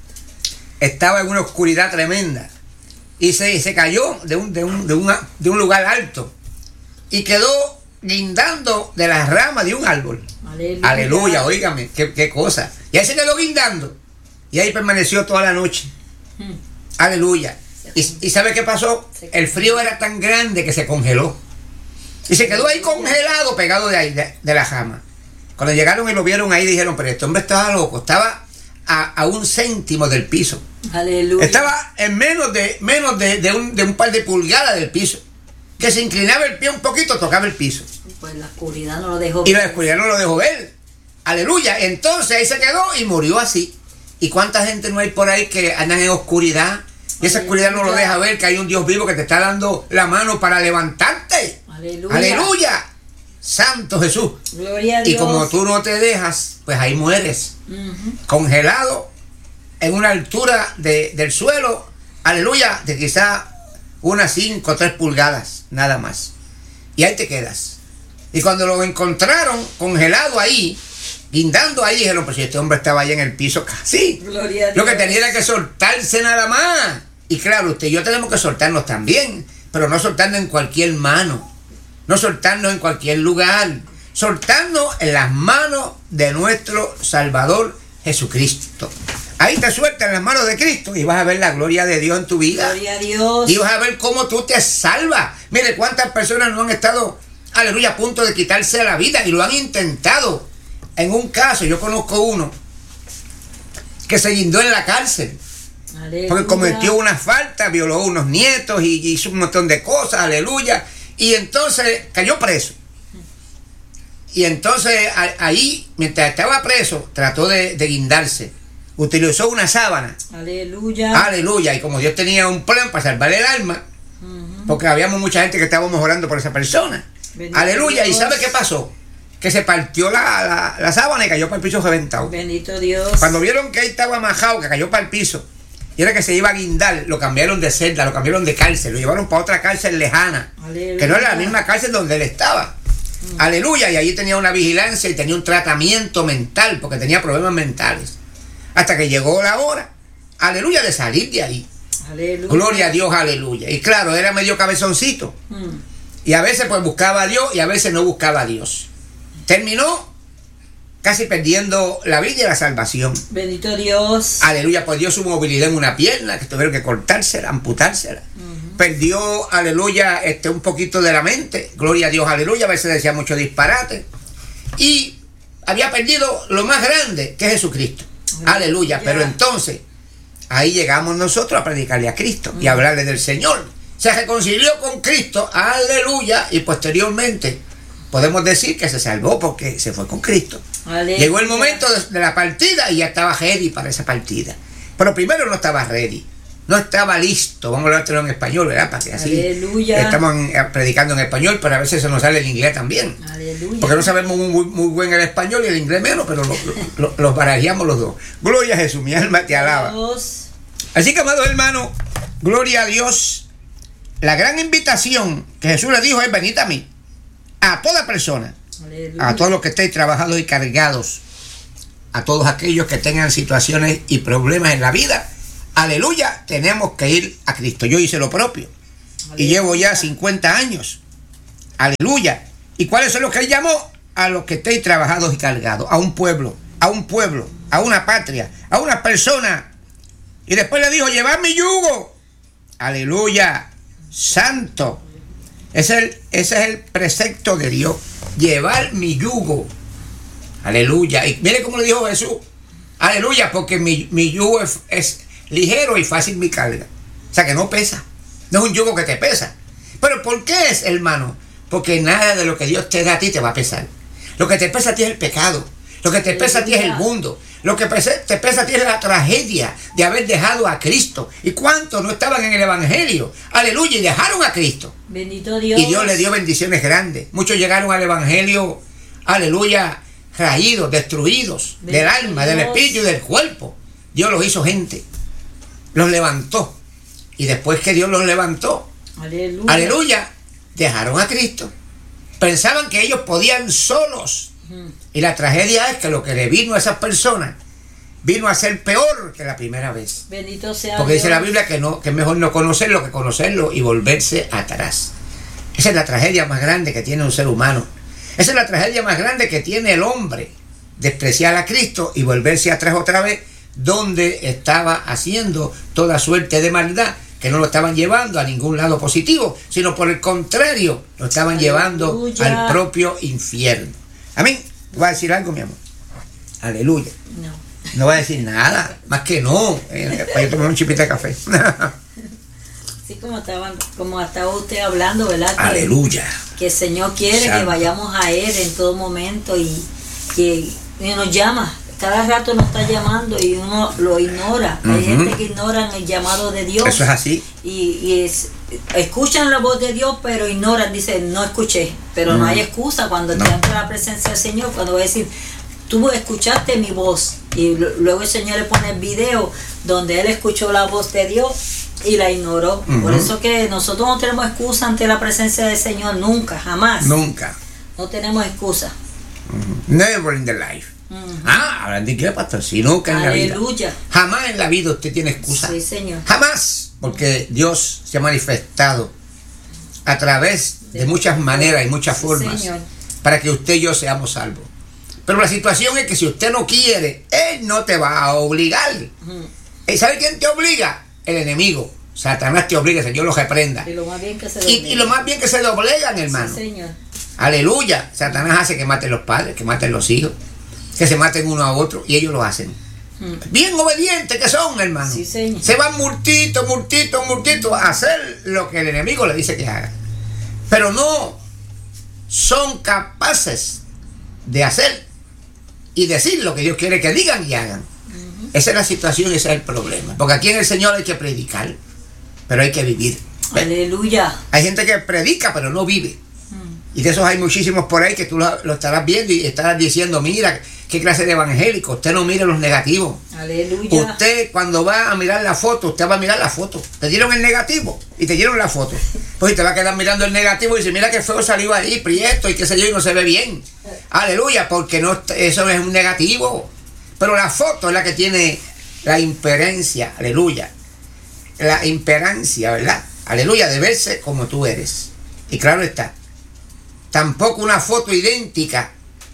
estaba en una oscuridad tremenda y se, se cayó de un, de, un, de, una, de un lugar alto y quedó guindando de las ramas de un árbol. Aleluya, aleluya, óigame, qué, qué cosa. Y ahí se quedó guindando y ahí permaneció toda la noche. Hmm. Aleluya. Y, y ¿sabe qué pasó? El frío era tan grande que se congeló y se quedó ahí congelado, pegado de ahí, de, de la rama. Cuando llegaron y lo vieron ahí, dijeron, pero este hombre estaba loco, estaba a, a un céntimo del piso. Aleluya. Estaba en menos de menos de, de, un, de un par de pulgadas del piso, que se inclinaba el pie un poquito, tocaba el piso. Pues la oscuridad no lo dejó ver. Y la oscuridad no lo dejó ver. Aleluya. Entonces ahí se quedó y murió así. ¿Y cuánta gente no hay por ahí que andan en oscuridad, Y esa oscuridad no lo deja ver que hay un Dios vivo que te está dando la mano para levantarte. Aleluya. Aleluya. Santo Jesús. Gloria a Dios. Y como tú no te dejas, pues ahí mueres. Uh-huh. Congelado en una altura de, del suelo. Aleluya. De quizá unas cinco o tres pulgadas, nada más. Y ahí te quedas. Y cuando lo encontraron congelado ahí, guindando ahí, dijeron, pues si este hombre estaba ahí en el piso casi. Gloria a Dios. Lo que tenía era que soltarse nada más. Y claro, usted y yo tenemos que soltarnos también, pero no soltarnos en cualquier mano, no soltarnos en cualquier lugar, soltarnos en las manos de nuestro Salvador Jesucristo. Ahí te sueltas en las manos de Cristo y vas a ver la gloria de Dios en tu vida. Gloria a Dios. Y vas a ver cómo tú te salvas. Mire cuántas personas no han estado, aleluya, a punto de quitarse la vida y lo han intentado. En un caso, yo conozco uno que se guindó en la cárcel. Aleluya. Porque cometió una falta, violó unos nietos y hizo un montón de cosas, aleluya. Y entonces cayó preso. Y entonces ahí, mientras estaba preso, trató de, de guindarse. Utilizó una sábana. Aleluya. Aleluya. Y como Dios tenía un plan para salvarle el alma, uh-huh. porque habíamos mucha gente que estábamos orando por esa persona. Bendito aleluya. Dios. ¿Y sabe qué pasó? Que se partió la, la, la sábana y cayó para el piso reventado. Bendito Dios. Cuando vieron que ahí estaba majado, que cayó para el piso, y era que se iba a guindar, lo cambiaron de celda, lo cambiaron de cárcel, lo llevaron para otra cárcel lejana, aleluya. Que no era la misma cárcel donde él estaba. Mm. Aleluya, y allí tenía una vigilancia y tenía un tratamiento mental, porque tenía problemas mentales. Hasta que llegó la hora, aleluya, de salir de ahí. Aleluya. Gloria a Dios, aleluya. Y claro, era medio cabezoncito. Mm. Y a veces pues buscaba a Dios y a veces no buscaba a Dios. Terminó casi perdiendo la vida y la salvación. Bendito Dios. Aleluya, perdió su movilidad en una pierna, que tuvieron que cortársela, amputársela. Uh-huh. Perdió, aleluya, este, un poquito de la mente. Gloria a Dios, aleluya, a veces decía mucho disparate. Y había perdido lo más grande, que es Jesucristo. Aleluya, aleluya. Pero entonces, ahí llegamos nosotros a predicarle a Cristo uh-huh. y a hablarle del Señor. Se reconcilió con Cristo, aleluya, y posteriormente podemos decir que se salvó porque se fue con Cristo. Aleluya. Llegó el momento de, de la partida y ya estaba ready para esa partida. Pero primero no estaba ready, no estaba listo. Vamos a hablarlo en español, ¿verdad? Para que así aleluya. Estamos en, predicando en español, pero a veces se nos sale el inglés también. Aleluya. Porque no sabemos muy, muy buen el español y el inglés menos, pero lo, lo, lo, los barajeamos los dos. Gloria a Jesús, mi alma te alaba. Dios. Así que, amados hermanos, gloria a Dios. La gran invitación que Jesús le dijo es: venid a mí. A toda persona, aleluya. A todos los que estéis trabajados y cargados, a todos aquellos que tengan situaciones y problemas en la vida, aleluya, tenemos que ir a Cristo. Yo hice lo propio aleluya. Y llevo ya cincuenta años, aleluya. ¿Y cuáles son los que él llamó? A los que estéis trabajados y cargados, a un pueblo, a un pueblo, a una patria, a una persona. Y después le dijo: llevad mi yugo, aleluya, santo. Ese es, el, ese es el precepto de Dios, llevar mi yugo, aleluya. Y mire cómo le dijo Jesús, aleluya, porque mi, mi yugo es, es ligero y fácil mi carga. O sea que no pesa, no es un yugo que te pesa. Pero ¿por qué es, hermano? Porque nada de lo que Dios te da a ti te va a pesar. Lo que te pesa a ti es el pecado, lo que te pesa a ti es el mundo. Lo que te pesa a ti es la tragedia de haber dejado a Cristo. ¿Y cuántos no estaban en el Evangelio? Aleluya, y dejaron a Cristo. Bendito Dios. Y Dios le dio bendiciones grandes. Muchos llegaron al Evangelio, aleluya, raídos, destruidos, bendito del alma, Dios. Del espíritu y del cuerpo. Dios los hizo gente, los levantó. Y después que Dios los levantó, aleluya, aleluya, dejaron a Cristo. Pensaban que ellos podían solos. Y la tragedia es que lo que le vino a esas personas vino a ser peor que la primera vez. Bendito sea Porque Dios. Dice la Biblia que, no, que es mejor no conocerlo que conocerlo y volverse atrás. Esa es la tragedia más grande que tiene un ser humano. Esa es la tragedia más grande que tiene el hombre. Despreciar a Cristo y volverse atrás otra vez, donde estaba haciendo toda suerte de maldad, que no lo estaban llevando a ningún lado positivo, sino por el contrario, lo estaban aleluya. Llevando al propio infierno. Amén. ¿Va a decir algo, mi amor? Aleluya. No. No va a decir nada, más que no. Eh, para yo tomar un chipito de café. Así como estaban, como estaba usted hablando, ¿verdad? Que, aleluya. Que el Señor quiere Santo. Que vayamos a Él en todo momento y que nos llama cada rato nos está llamando y uno lo ignora. Uh-huh. Hay gente que ignora el llamado de Dios. Eso es así. Y, y es, escuchan la voz de Dios, pero ignoran, dicen, no escuché. Pero uh-huh. no hay excusa cuando no. te entra la presencia del Señor, cuando va a decir, tú escuchaste mi voz. Y luego el Señor le pone el video donde él escuchó la voz de Dios y la ignoró. Uh-huh. Por eso que nosotros no tenemos excusa ante la presencia del Señor, nunca, jamás. Nunca. No tenemos excusa. Uh-huh. Never in the life. Uh-huh. Ah, hablan de qué, pastor, si nunca en Aleluya. la vida. Jamás en la vida usted tiene excusa. Sí, Señor. Jamás, porque Dios se ha manifestado a través de muchas maneras y muchas formas, sí, para que usted y yo seamos salvos. Pero la situación es que si usted no quiere, Él no te va a obligar. Uh-huh. ¿Sabe quién te obliga? El enemigo. Satanás te obliga, el Señor lo reprenda. Y lo más bien que se doblegan. Y, y lo más bien que se doblegan, hermano. Sí, Señor. Aleluya. Satanás hace que maten los padres, que maten los hijos, que se maten uno a otro, y ellos lo hacen. Uh-huh. Bien obedientes que son, hermano. Sí, Señor. Se van multito, multito, multito a hacer lo que el enemigo le dice que haga. Pero no son capaces de hacer y decir lo que Dios quiere que digan y hagan. Uh-huh. Esa es la situación, ese es el problema. Porque aquí en el Señor hay que predicar, pero hay que vivir. ¿Ves? Aleluya. Hay gente que predica, pero no vive. Uh-huh. Y de esos hay muchísimos por ahí que tú lo, lo estarás viendo y estarás diciendo, mira, qué clase de evangélico. Usted no mira los negativos. Aleluya. Usted cuando va a mirar la foto, usted va a mirar la foto. Te dieron el negativo y te dieron la foto. Pues te va a quedar mirando el negativo y dice, mira qué feo salió ahí, prieto y qué sé yo, y no se ve bien. Aleluya, porque no, eso es un negativo. Pero la foto es la que tiene la imperencia, aleluya. La imperancia, ¿verdad? Aleluya, de verse como tú eres. Y claro está, tampoco una foto idéntica,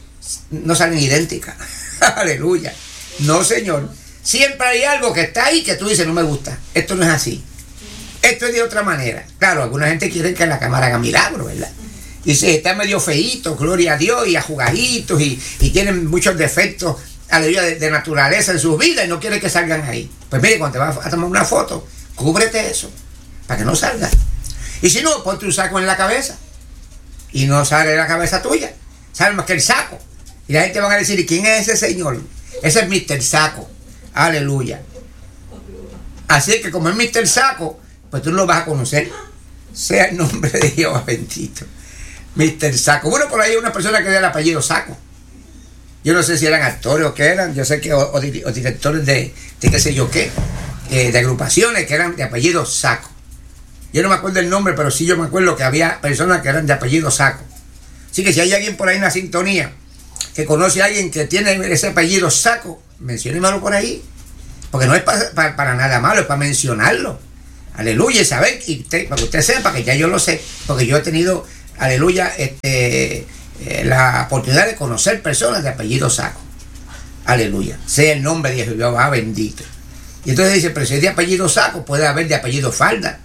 no salen idénticas. Aleluya. No, Señor. Siempre hay algo que está ahí que tú dices, no me gusta. Esto no es así. Esto es de otra manera. Claro, alguna gente quiere que la cámara haga milagro, ¿verdad? Y si está medio feíto, gloria a Dios, y ajugaditos, y, y tienen muchos defectos, aleluya, de, de naturaleza en sus vidas, y no quiere que salgan ahí. Pues mire, cuando te vas a tomar una foto, cúbrete eso, para que no salga. Y si no, ponte un saco en la cabeza, y no sale la cabeza tuya, sale más que el saco. Y la gente va a decir, ¿y quién es ese señor? Ese es mister Saco. Aleluya. Así que como es mister Saco, pues tú no lo vas a conocer. Sea el nombre de Jehová bendito. mister Saco. Bueno, por ahí hay una persona que da el apellido Saco. Yo no sé si eran actores o qué eran. Yo sé que, o, o, o directores de, de qué sé yo qué, eh, de agrupaciones que eran de apellido Saco. Yo no me acuerdo el nombre, pero sí yo me acuerdo que había personas que eran de apellido Saco. Así que si hay alguien por ahí en la sintonía que conoce a alguien que tiene ese apellido Saco, menciónemelo por ahí. Porque no es para, para, para nada malo, es para mencionarlo. Aleluya, y saber, y usted, para que usted sepa que ya yo lo sé, porque yo he tenido, aleluya, este, eh, la oportunidad de conocer personas de apellido Saco. Aleluya, sea el nombre de Jehová bendito. Y entonces dice, pero si es de apellido Saco, puede haber de apellido Falda,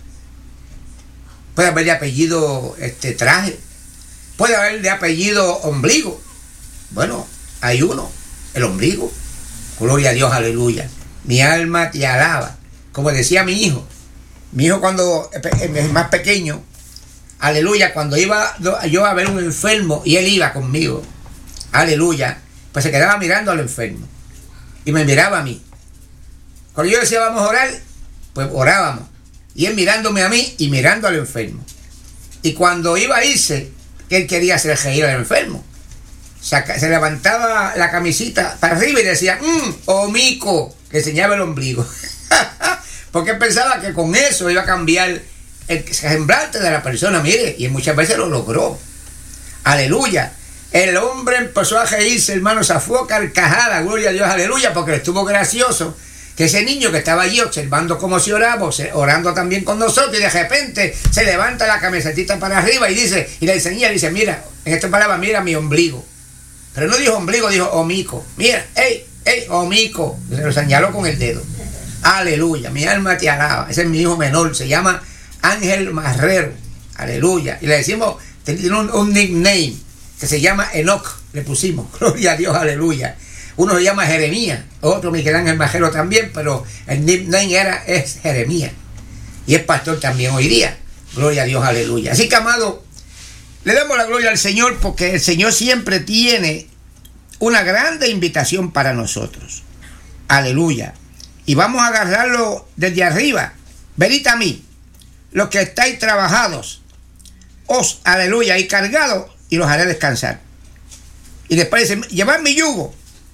puede haber de apellido este, Traje, puede haber de apellido Ombligo. Bueno, hay uno, el ombligo. Gloria a Dios, aleluya. Mi alma te alaba. Como decía mi hijo, mi hijo cuando es más pequeño, aleluya, cuando iba yo a ver un enfermo y él iba conmigo, aleluya, pues se quedaba mirando al enfermo y me miraba a mí. Cuando yo decía vamos a orar, pues orábamos, y él mirándome a mí y mirando al enfermo. Y cuando iba a irse, que él quería hacer reír al enfermo, Saca, se levantaba la camisita para arriba y decía mmm, omico, que enseñaba el ombligo. Porque pensaba que con eso iba a cambiar el semblante de la persona, mire, y muchas veces lo logró. Aleluya. El hombre empezó a reírse, hermano, se fue a carcajada, gloria a Dios, aleluya, porque le estuvo gracioso que ese niño que estaba allí observando cómo se oraba, orando también con nosotros, y de repente se levanta la camisetita para arriba y dice, y le enseña, y dice, mira, en esta palabra, mira mi ombligo. Pero no dijo ombligo, dijo omico. Mira, ey, ey, omico. Se lo señaló con el dedo. Aleluya, mi alma te alaba. Ese es mi hijo menor, se llama Ángel Marrero. Aleluya. Y le decimos, tiene un, un nickname que se llama Enoch. Le pusimos, gloria a Dios, aleluya. Uno se llama Jeremías, otro Miguel Ángel Marrero también, pero el nickname era, es Jeremías. Y es pastor también hoy día. Gloria a Dios, aleluya. Así que, amado, le damos la gloria al Señor porque el Señor siempre tiene una grande invitación para nosotros. Aleluya. Y vamos a agarrarlo desde arriba. Venid a mí, los que estáis trabajados, os, aleluya, y cargados, y los haré descansar. Y después dice, llevad mi yugo.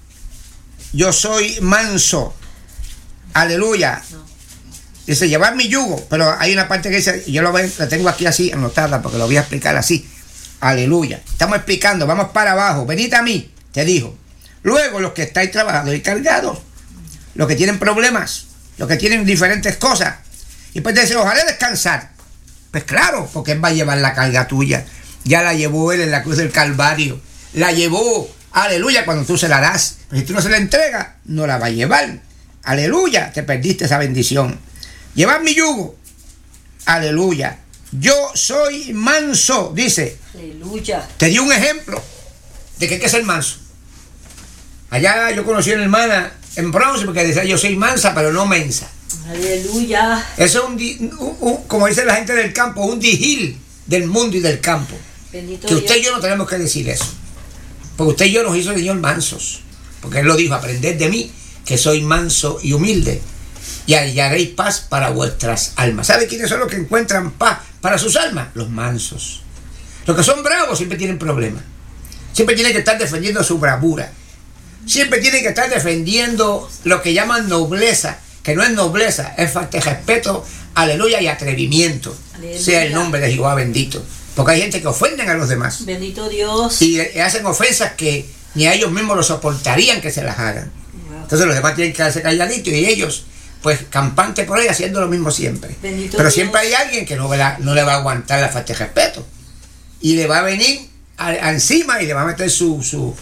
Yo soy manso. Aleluya. Dice, llevad mi yugo. Pero hay una parte que dice, yo lo voy, la tengo aquí así anotada porque lo voy a explicar así. Aleluya. Estamos explicando, vamos para abajo. Venid a mí, te dijo. Luego los que estáis trabajados y cargados, los que tienen problemas, los que tienen diferentes cosas. Y pues dice, os haré descansar. Pues claro, porque Él va a llevar la carga tuya. Ya la llevó Él en la cruz del Calvario. La llevó, aleluya, cuando tú se la das. Pero si tú no se la entregas, no la va a llevar. Aleluya, te perdiste esa bendición. Llevad mi yugo. Aleluya. Yo soy manso, dice. Aleluya. Te di un ejemplo de que hay que ser manso. Allá yo conocí a una hermana en Bronce porque decía, yo soy mansa, pero no mensa. Aleluya. Eso es un, un, un, como dice la gente del campo, un digil del mundo y del campo. Bendito que usted Dios. y yo no tenemos que decir eso. Porque usted y yo nos hizo el Señor mansos. Porque Él lo dijo, aprended de mí, que soy manso y humilde, y hallaréis paz para vuestras almas. ¿Sabe quiénes son los que encuentran paz para sus almas? Los mansos. Los que son bravos siempre tienen problemas. Siempre tienen que estar defendiendo su bravura. Siempre tienen que estar defendiendo lo que llaman nobleza, que no es nobleza, es falta de respeto, aleluya, y atrevimiento. Aleluya. Sea el nombre de Jehová bendito. Porque hay gente que ofenden a los demás. Bendito Dios. Y hacen ofensas que ni a ellos mismos lo soportarían que se las hagan. Wow. Entonces los demás tienen que quedarse calladitos y ellos, pues, campante por ahí haciendo lo mismo siempre. Bendito Pero Dios. siempre hay alguien que no, la, no le va a aguantar la falta de respeto. Y le va a venir a, a encima y le va a meter su, su,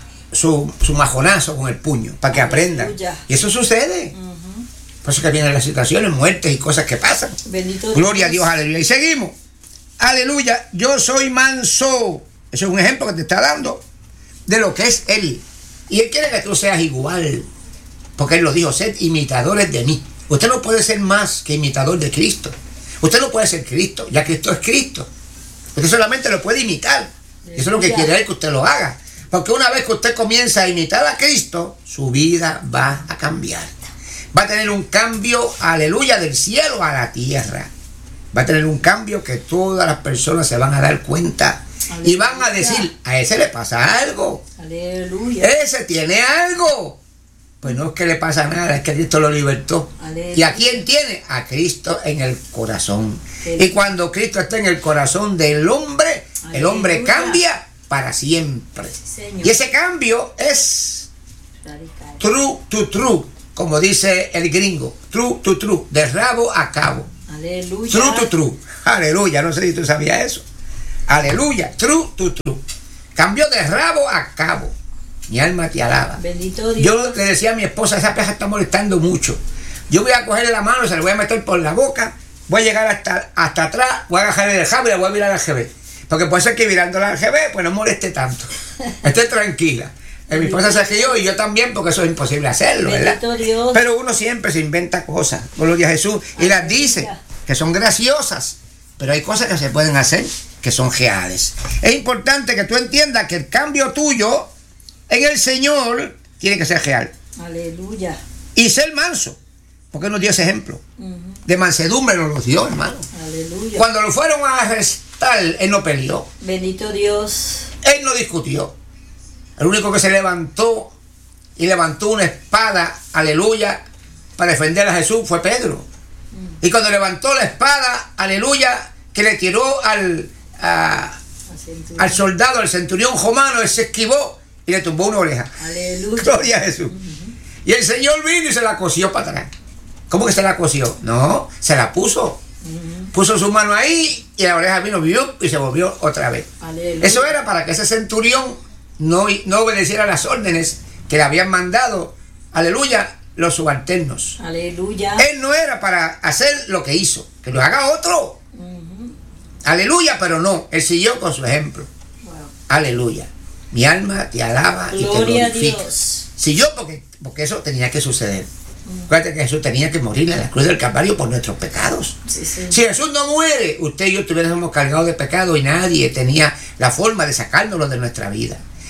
su, su majonazo con el puño para que aprendan. Aleluya. Y eso sucede. Uh-huh. Por eso que vienen las situaciones, muertes y cosas que pasan. Bendito Gloria Dios. a Dios, aleluya. Y seguimos. Aleluya, yo soy manso. Eso es un ejemplo que te está dando de lo que es Él. Y Él quiere que tú seas igual. Porque Él lo dijo, sed imitadores de mí. Usted no puede ser más que imitador de Cristo. Usted no puede ser Cristo, ya Cristo es Cristo. Usted solamente lo puede imitar. Eso es lo que quiere Él que usted lo haga. Porque una vez que usted comienza a imitar a Cristo, su vida va a cambiar. Va a tener un cambio, aleluya, del cielo a la tierra. Va a tener un cambio que todas las personas se van a dar cuenta. Aleluya. Y van a decir, a ese le pasa algo. Aleluya. Ese tiene algo. Pues no es que le pasa nada, es que Cristo lo libertó. Aleluya. ¿Y a quién tiene? A Cristo en el corazón. Aleluya. Y cuando Cristo está en el corazón del hombre, aleluya, el hombre cambia para siempre. Sí, y ese cambio es radical. True to true, como dice el gringo. True to true, de rabo a cabo. Aleluya. True to true. Aleluya. No sé si tú sabías eso. Aleluya. True to true. Cambió de rabo a cabo. Mi alma te alaba. Bendito Dios. Yo le decía a mi esposa, esa peja está molestando mucho. Yo voy a cogerle la mano, se la voy a meter por la boca, voy a llegar hasta, hasta atrás, voy a agarrarle el jabo y la voy a virar al revés. Porque puede ser que mirándola al revés, pues no moleste tanto. Esté tranquila. Mi esposa se rió y yo también, porque eso es imposible hacerlo, ¿verdad? Dios. Pero uno siempre se inventa cosas, gloria a Jesús, y las dice, que son graciosas, pero hay cosas que se pueden hacer que son reales. Es importante que tú entiendas que el cambio tuyo en el Señor tiene que ser real. Aleluya. Y ser manso, porque Él nos dio ese ejemplo. Uh-huh. De mansedumbre nos lo dio, hermano. Aleluya. Cuando lo fueron a arrestar, Él no peleó. Bendito Dios. Él no discutió. El único que se levantó y levantó una espada, aleluya, para defender a Jesús fue Pedro. Mm. Y cuando levantó la espada, aleluya, que le tiró al, a, al soldado, al centurión romano, él se esquivó y le tumbó una oreja. Aleluya. Gloria a Jesús. Uh-huh. Y el Señor vino y se la cosió para atrás. ¿Cómo que se la cosió? No, se la puso. Uh-huh. Puso su mano ahí y la oreja vino y se volvió otra vez. Aleluya. Eso era para que ese centurión No, no obedeciera las órdenes que le habían mandado, aleluya, los subalternos. Aleluya. Él no era para hacer lo que hizo, que lo haga otro. Uh-huh. Aleluya, pero no, él siguió con su ejemplo. Wow. Aleluya. Mi alma te alaba. Gloria y te glorifica. A Dios. Siguió porque, porque eso tenía que suceder. Uh-huh. Acuérdate que Jesús tenía que morir en la cruz del Calvario por nuestros pecados. Sí, sí. Si Jesús no muere, usted y yo estuviéramos cargados de pecado y nadie tenía la forma de sacárnoslo de nuestra vida.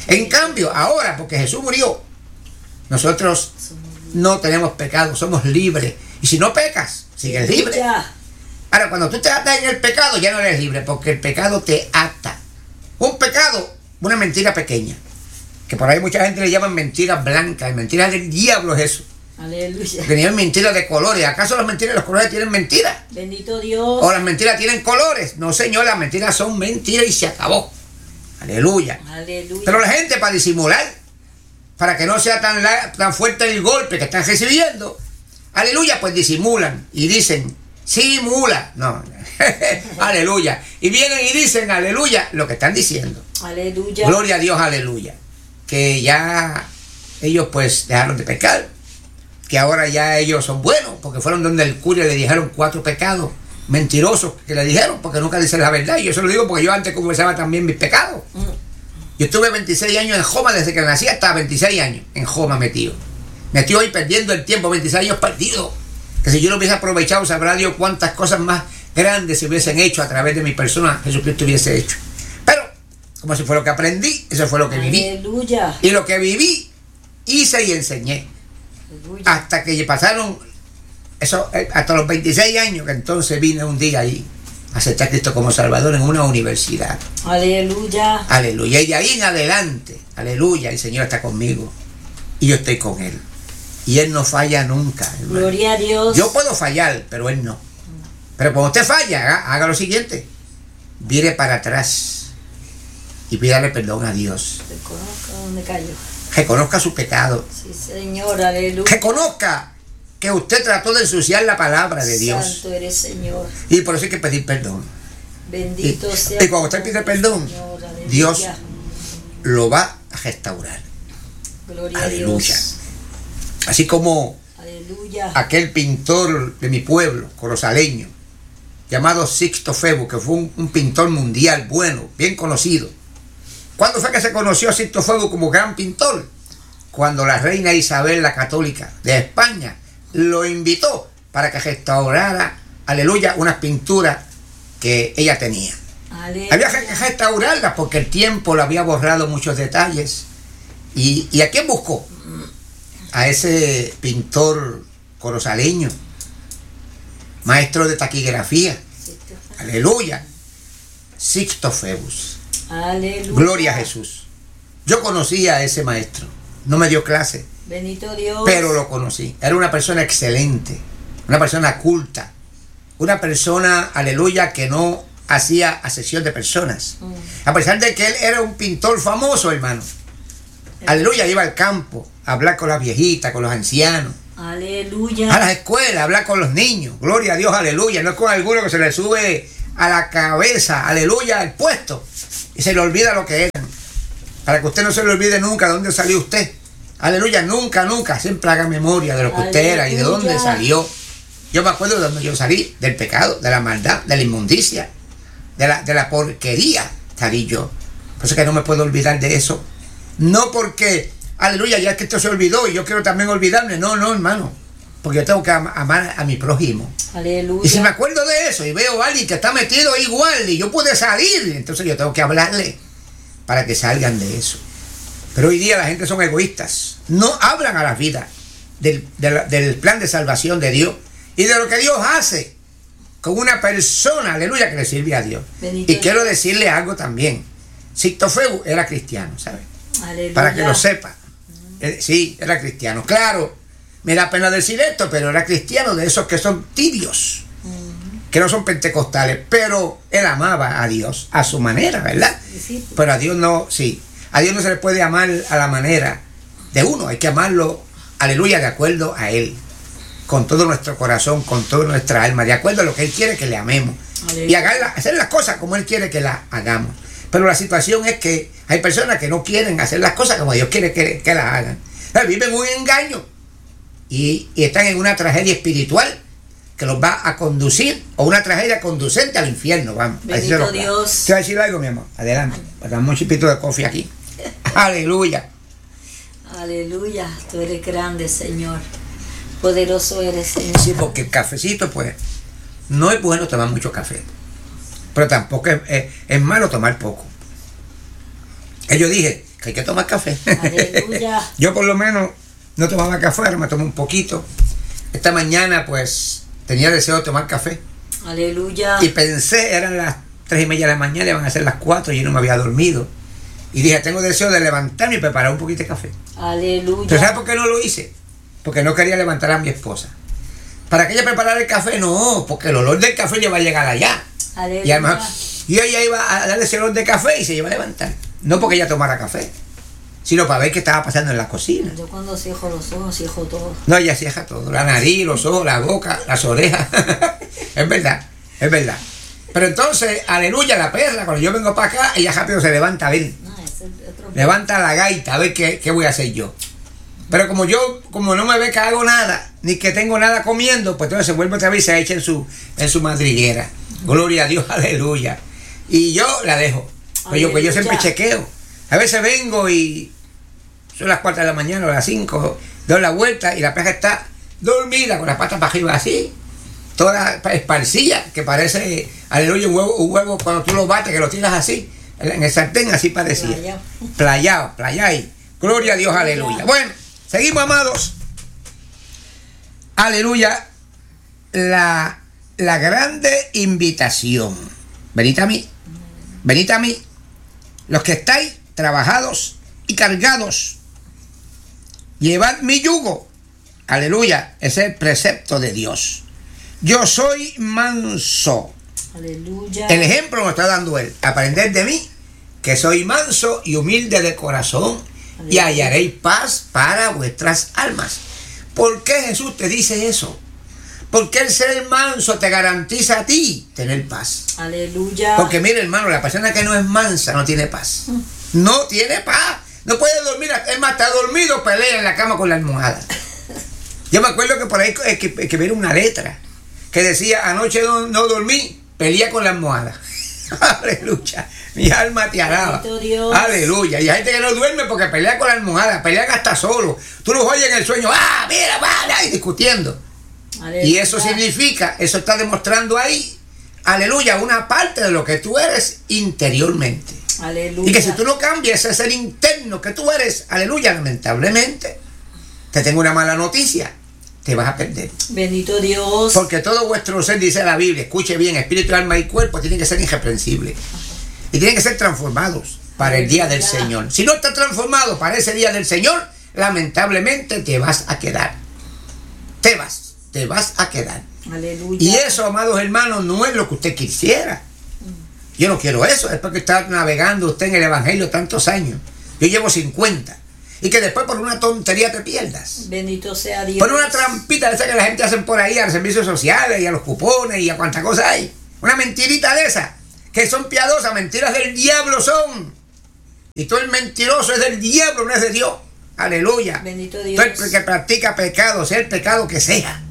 En cambio, ahora, porque Jesús murió, nosotros no tenemos pecado, somos libres. Y si no pecas, sigues libre. Ahora, cuando tú te atas en el pecado, ya no eres libre, porque el pecado te ata. Un pecado, una mentira pequeña, que por ahí mucha gente le llaman mentiras blancas, y mentiras del diablo es eso. Aleluya. Tenían mentiras de colores. ¿Acaso las mentiras de los colores tienen mentiras? Bendito Dios. O las mentiras tienen colores. No, señor, las mentiras son mentiras y se acabó. Aleluya. Aleluya. Pero la gente, para disimular, para que no sea tan, la, tan fuerte el golpe que están recibiendo, aleluya, pues disimulan y dicen, simula. No, aleluya. Y vienen y dicen, aleluya, lo que están diciendo. Aleluya. Gloria a Dios, aleluya. Que ya ellos pues dejaron de pecar, que ahora ya ellos son buenos, porque fueron donde el cura le dijeron cuatro pecados mentirosos que le dijeron, porque nunca dicen la verdad. Y yo se lo digo porque yo antes confesaba también mis pecados. Mm. Yo estuve veintiséis años en Joma, desde que nací hasta veintiséis años en Joma metido. Metido ahí perdiendo el tiempo, veintiséis años perdidos. Que si yo lo hubiese aprovechado, sabrá Dios cuántas cosas más grandes se hubiesen hecho a través de mi persona, Jesucristo hubiese hecho. Pero, como si fue lo que aprendí, eso fue lo que viví. Aleluya. Y lo que viví, hice y enseñé. Aleluya. Hasta que pasaron, eso, hasta los veintiséis años, que entonces vine un día ahí a aceptar a Cristo como Salvador en una universidad. Aleluya. Aleluya. Y de ahí en adelante, aleluya, el Señor está conmigo. Y yo estoy con Él. Y Él no falla nunca, hermano. Gloria a Dios. Yo puedo fallar, pero Él no. Pero cuando usted falla, haga, haga lo siguiente. Vire para atrás y pídale perdón a Dios. Reconozca dónde cayó. Reconozca su pecado. Sí, Señor, aleluya. Reconozca que usted trató de ensuciar la palabra de Dios. Santo eres, Señor. Y por eso hay que pedir perdón. Bendito y, sea. Y cuando usted pide perdón, Señor, Dios lo va a restaurar. Gloria aleluya. A Dios. Así como aleluya. Aquel pintor de mi pueblo, corozaleño, llamado Sixto Febo, que fue un, un pintor mundial bueno, bien conocido. ¿Cuándo fue que se conoció a Sixto Febo como gran pintor? Cuando la reina Isabel la Católica de España lo invitó para que restaurara, aleluya, unas pinturas que ella tenía. Aleluya. Había que restaurarlas porque el tiempo le había borrado muchos detalles. ¿Y, y a quién buscó? A ese pintor corozaleño, maestro de taquigrafía. Aleluya. Sixto Febus. Aleluya. Gloria a Jesús. Yo conocí a ese maestro. No me dio clase. Bendito Dios. Pero lo conocí. Era una persona excelente. Una persona culta. Una persona, aleluya, que no hacía acepción de personas. Mm. A pesar de que él era un pintor famoso, hermano. Aleluya, iba al campo a hablar con las viejitas, con los ancianos. Aleluya. A las escuelas, a hablar con los niños. Gloria a Dios, aleluya. No es con alguno que se le sube a la cabeza, aleluya, el puesto. Y se le olvida lo que eran. Para que usted no se le olvide nunca de dónde salió usted. Aleluya, nunca, nunca. Siempre haga memoria de lo que aleluya. Usted era y de dónde salió. Yo me acuerdo de dónde yo salí. Del pecado, de la maldad, de la inmundicia, de la, de la porquería. Salí yo. Por eso que no me puedo olvidar de eso. No porque, aleluya, ya que esto se olvidó y yo quiero también olvidarme. No, no, hermano. Porque yo tengo que am amar a mi prójimo. Aleluya. Y si me acuerdo de eso y veo a alguien que está metido igual y yo pude salir, entonces yo tengo que hablarle para que salgan de eso. Pero hoy día la gente son egoístas. No hablan a la vida del, del, del plan de salvación de Dios y de lo que Dios hace con una persona, aleluya, que le sirve a Dios. Bendito. Y quiero decirle algo también. Sixto Febo era cristiano, ¿sabes? Aleluya. Para que lo sepa. Eh, sí, era cristiano. Claro, me da pena decir esto, pero era cristiano, de esos que son tibios, uh-huh. que no son pentecostales, pero él amaba a Dios a su manera, ¿verdad? Sí. Pero a Dios no, sí, a Dios no se le puede amar a la manera de uno, hay que amarlo, aleluya, de acuerdo a Él, con todo nuestro corazón, con toda nuestra alma, de acuerdo a lo que Él quiere que le amemos, aleluya. Y hagar, hacer las cosas como Él quiere que las hagamos. Pero la situación es que hay personas que no quieren hacer las cosas como Dios quiere que, que las hagan. Viven un engaño y, y están en una tragedia espiritual que los va a conducir, o una tragedia conducente al infierno. Vamos. Bendito Dios. ¿Te voy a decir algo, mi amor? Adelante. Dame un chipito de coffee aquí. Aleluya. Aleluya. Tú eres grande, Señor. Poderoso eres, Señor. Sí, porque el cafecito, pues, no es bueno tomar mucho café. Pero tampoco es, es, es malo tomar poco. Y yo dije que hay que tomar café. Aleluya. Yo por lo menos no tomaba café, ahora me tomo un poquito. Esta mañana pues tenía deseo de tomar café. Aleluya. Y pensé, eran las tres y media de la mañana, iban a ser las cuatro y yo no me había dormido. Y dije, tengo deseo de levantarme y preparar un poquito de café. Aleluya. ¿Pero sabes por qué no lo hice? Porque no quería levantar a mi esposa. ¿Para que ella preparara el café? No, porque el olor del café le va a llegar allá. Aleluya. Y además, y ella iba a darle ese olor de café y se iba a levantar. No porque ella tomara café, sino para ver qué estaba pasando en la cocina. Yo cuando cierro los ojos, cierro todo. No, ella cierra todo. La nariz, los ojos, la boca, las orejas. Es verdad, es verdad. Pero entonces, aleluya, la perra, cuando yo vengo para acá, ella rápido se levanta a ver. No, ese es otro... Levanta la gaita a ver qué, qué voy a hacer yo. Pero como yo, como no me ve que hago nada, ni que tengo nada comiendo, pues entonces se vuelve otra vez y se echa en su, en su madriguera. Gloria a Dios, aleluya. Y yo la dejo. Pues yo, pues yo siempre chequeo. A veces vengo y son las cuatro de la mañana o las cinco, doy la vuelta y la perra está dormida con las patas para arriba así, toda esparcilla, que parece, aleluya, un huevo, un huevo cuando tú lo bates, que lo tiras así, en el sartén, así parecía. Playao, playao, playao. Gloria a Dios, aleluya. Bueno, seguimos, amados. Aleluya. La, la grande invitación. Venid a mí. Venid a mí. Los que estáis trabajados y cargados. Llevad mi yugo. Aleluya. Es el precepto de Dios. Yo soy manso. Aleluya. El ejemplo nos está dando él. Aprended de mí, que soy manso y humilde de corazón. Aleluya. Y hallaréis paz para vuestras almas. ¿Por qué Jesús te dice eso? Porque el ser manso te garantiza a ti tener paz. Aleluya. Porque mire, hermano, la persona que no es mansa no tiene paz. No tiene paz. No puede dormir. Es más, está dormido, pelea en la cama con la almohada. Yo me acuerdo que por ahí que, que, que ver una letra que decía, anoche no, no dormí, pelea con la almohada. Aleluya. Mi alma te alaba. Aleluya. Y hay gente que no duerme porque pelea con la almohada, pelea hasta solo. Tú los oyes en el sueño, ah, mira, va, y discutiendo. Aleluya. Y eso significa, eso está demostrando ahí, aleluya, una parte de lo que tú eres interiormente. Aleluya. Y que si tú no cambias ese ser interno que tú eres, aleluya, lamentablemente, te tengo una mala noticia, te vas a perder. Bendito Dios. Porque todo vuestro ser, dice la Biblia, escuche bien, espíritu, alma y cuerpo tienen que ser irreprensibles. Y tienen que ser transformados para el día del Señor. Si no estás transformado para ese día del Señor, lamentablemente te vas a quedar. Te vas, te vas a quedar. Aleluya. Y eso, amados hermanos, no es lo que usted quisiera. Yo no quiero eso, después que está navegando usted en el Evangelio tantos años. Yo llevo cincuenta. Y que después por una tontería te pierdas. Bendito sea Dios. Por una trampita de esa que la gente hace por ahí a los servicios sociales y a los cupones y a cuánta cosa hay. Una mentirita de esa. Que son piadosas, mentiras del diablo son. Y todo el mentiroso es del diablo, no es de Dios. Aleluya. Bendito Dios. Todo el que practica pecado, sea el pecado que sea,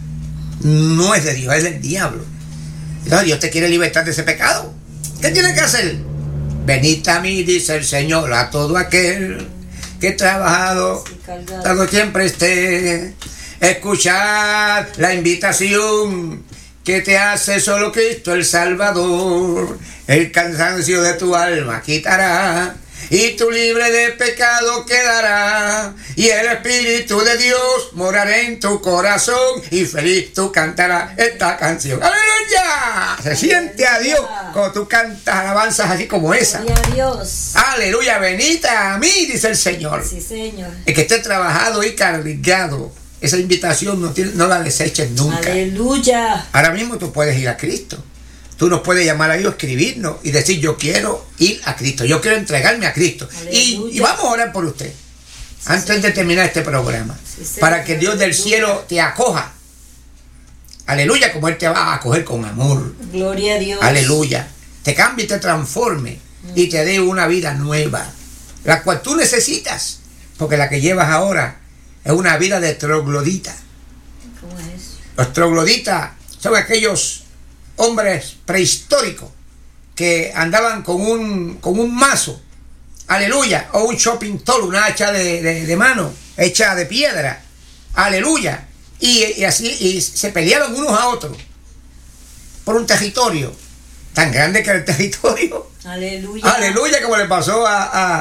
no es de Dios, es del diablo. Entonces Dios te quiere libertar de ese pecado. ¿Qué tiene que hacer? Venid a mí, dice el Señor, a todo aquel que he trabajado, tanto siempre esté. Escuchad la invitación que te hace solo Cristo el Salvador. El cansancio de tu alma quitará y tú libre de pecado quedará, y el Espíritu de Dios morará en tu corazón, y feliz tú cantarás esta canción. ¡Aleluya! Se siente a Dios cuando tú cantas alabanzas así como esa. Gloria a Dios. ¡Aleluya! Venid a mí, dice el Señor. Sí, Señor. El que esté trabajado y cargado, esa invitación no, tiene, no la deseches nunca. ¡Aleluya! Ahora mismo tú puedes ir a Cristo. Tú nos puedes llamar a Dios, escribirnos y decir, yo quiero ir a Cristo, yo quiero entregarme a Cristo. Y, y vamos a orar por usted, sí, antes sí. de terminar este programa, sí, sí, para que Dios del cielo te acoja. Aleluya, como Él te va a acoger con amor. Gloria a Dios. Aleluya. Te cambie y te transforme mm. y te dé una vida nueva, la cual tú necesitas, porque la que llevas ahora es una vida de troglodita. ¿Cómo es eso? Los trogloditas son aquellos hombres prehistóricos que andaban con un, con un mazo, aleluya, o un shopping tool, una hacha de, de, de mano, hecha de piedra, aleluya, y, y así y se peleaban unos a otros por un territorio tan grande que era el territorio, aleluya, aleluya, como le pasó a, a,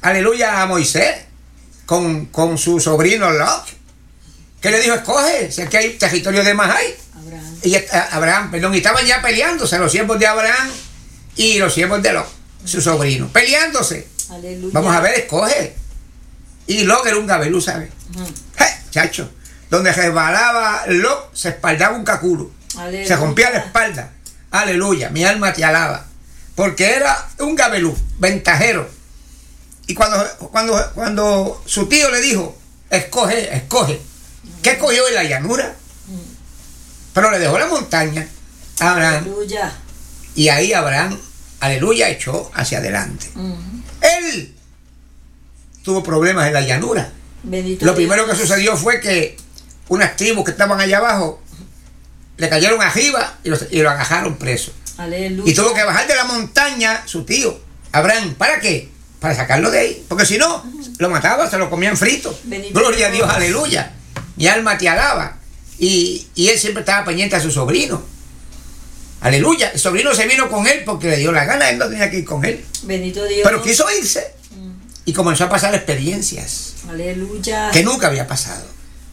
aleluya, a Moisés con, con su sobrino Lot, que le dijo, escoge, si aquí hay territorio de más hay. Abraham. Y Abraham, perdón, y estaban ya peleándose los siervos de Abraham y los siervos de Lot, su sobrino, peleándose. Aleluya. Vamos a ver, escoge. Y Lot era un gabelú, ¿sabes? Uh-huh. ¡Eh, chacho! Donde resbalaba Lot, se espaldaba un caculo. Aleluya. Se rompía la espalda. Aleluya, mi alma te alaba. Porque era un gabelú, ventajero. Y cuando, cuando, cuando su tío le dijo, escoge, escoge, ¿qué escogió en la llanura? Pero le dejó la montaña a Abraham. Aleluya. Y ahí Abraham, aleluya, echó hacia adelante. Uh-huh. Él tuvo problemas en la llanura. Bendito Lo Dios. primero que sucedió fue que unas tribus que estaban allá abajo le cayeron arriba y lo, y lo agajaron preso. Aleluya. Y tuvo que bajar de la montaña su tío, Abraham. ¿Para qué? Para sacarlo de ahí. Porque si no, lo mataban, se lo comían frito. Bendito Gloria a Dios. Dios, aleluya. Mi alma te alaba. Y, y él siempre estaba pendiente a su sobrino. Aleluya. El sobrino se vino con él porque le dio la gana. Él no tenía que ir con él. Bendito Dios. Pero quiso irse. Y comenzó a pasar experiencias Aleluya. que nunca había pasado.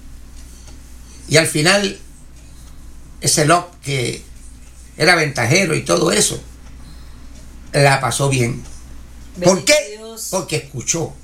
Y al final, ese Lot que era ventajero y todo eso, la pasó bien. ¿Por Bendito qué? Dios. Porque escuchó. Uh-huh.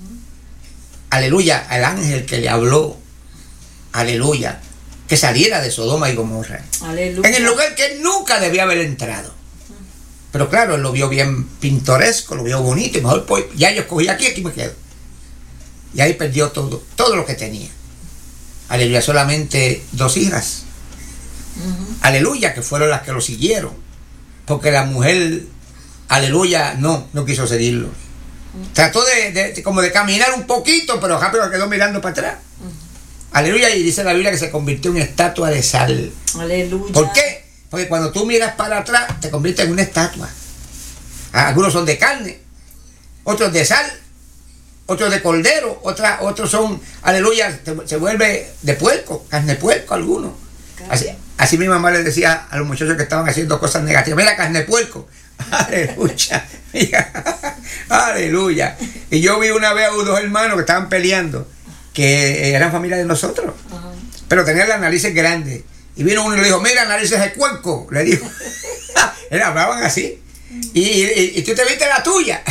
Aleluya, al ángel que le habló. Aleluya, que saliera de Sodoma y Gomorra. Aleluya. En el lugar que él nunca debía haber entrado. Pero claro, él lo vio bien pintoresco, lo vio bonito, y mejor pues ya yo escogí aquí, aquí me quedo. Y ahí perdió todo, todo lo que tenía. Aleluya, solamente dos hijas. Uh-huh. Aleluya, que fueron las que lo siguieron. Porque la mujer, aleluya, no, no quiso seguirlo. Uh-huh. Trató de, de, como de caminar un poquito, pero rápido quedó mirando para atrás. Uh-huh. Aleluya, y dice la Biblia que se convirtió en una estatua de sal. Aleluya. ¿Por qué? Porque cuando tú miras para atrás, te conviertes en una estatua. Algunos son de carne, otros de sal, otros de cordero, otra, otros son, aleluya, se vuelve de puerco, carne de puerco algunos. Así, así mi mamá le decía a los muchachos que estaban haciendo cosas negativas, mira, carne de puerco. Aleluya. Aleluya. Y yo vi una vez a dos hermanos que estaban peleando, que eran familia de nosotros, uh-huh. pero tenían las narices grandes. Y vino uno y le dijo, mira, narices de cuenco, le dijo. Él hablaban así. Y, y, y tú te viste la tuya.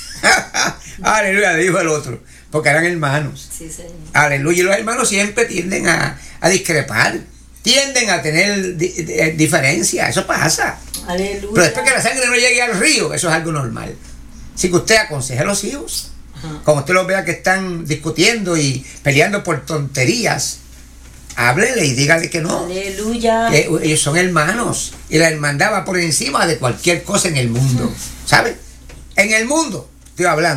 Aleluya, le dijo el otro. Porque eran hermanos. Sí, señor. Aleluya. Y los hermanos siempre tienden a, a discrepar. Tienden a tener di, di, diferencias. Eso pasa. Aleluya. Pero después que la sangre no llegue al río, eso es algo normal. Así que usted aconseje a los hijos. Ajá. Como usted los vea que están discutiendo y peleando por tonterías, háblele y dígale que no. Aleluya. Que ellos son hermanos. Y la hermandad va por encima de cualquier cosa en el mundo. ¿Sabe? En el mundo, estoy hablando.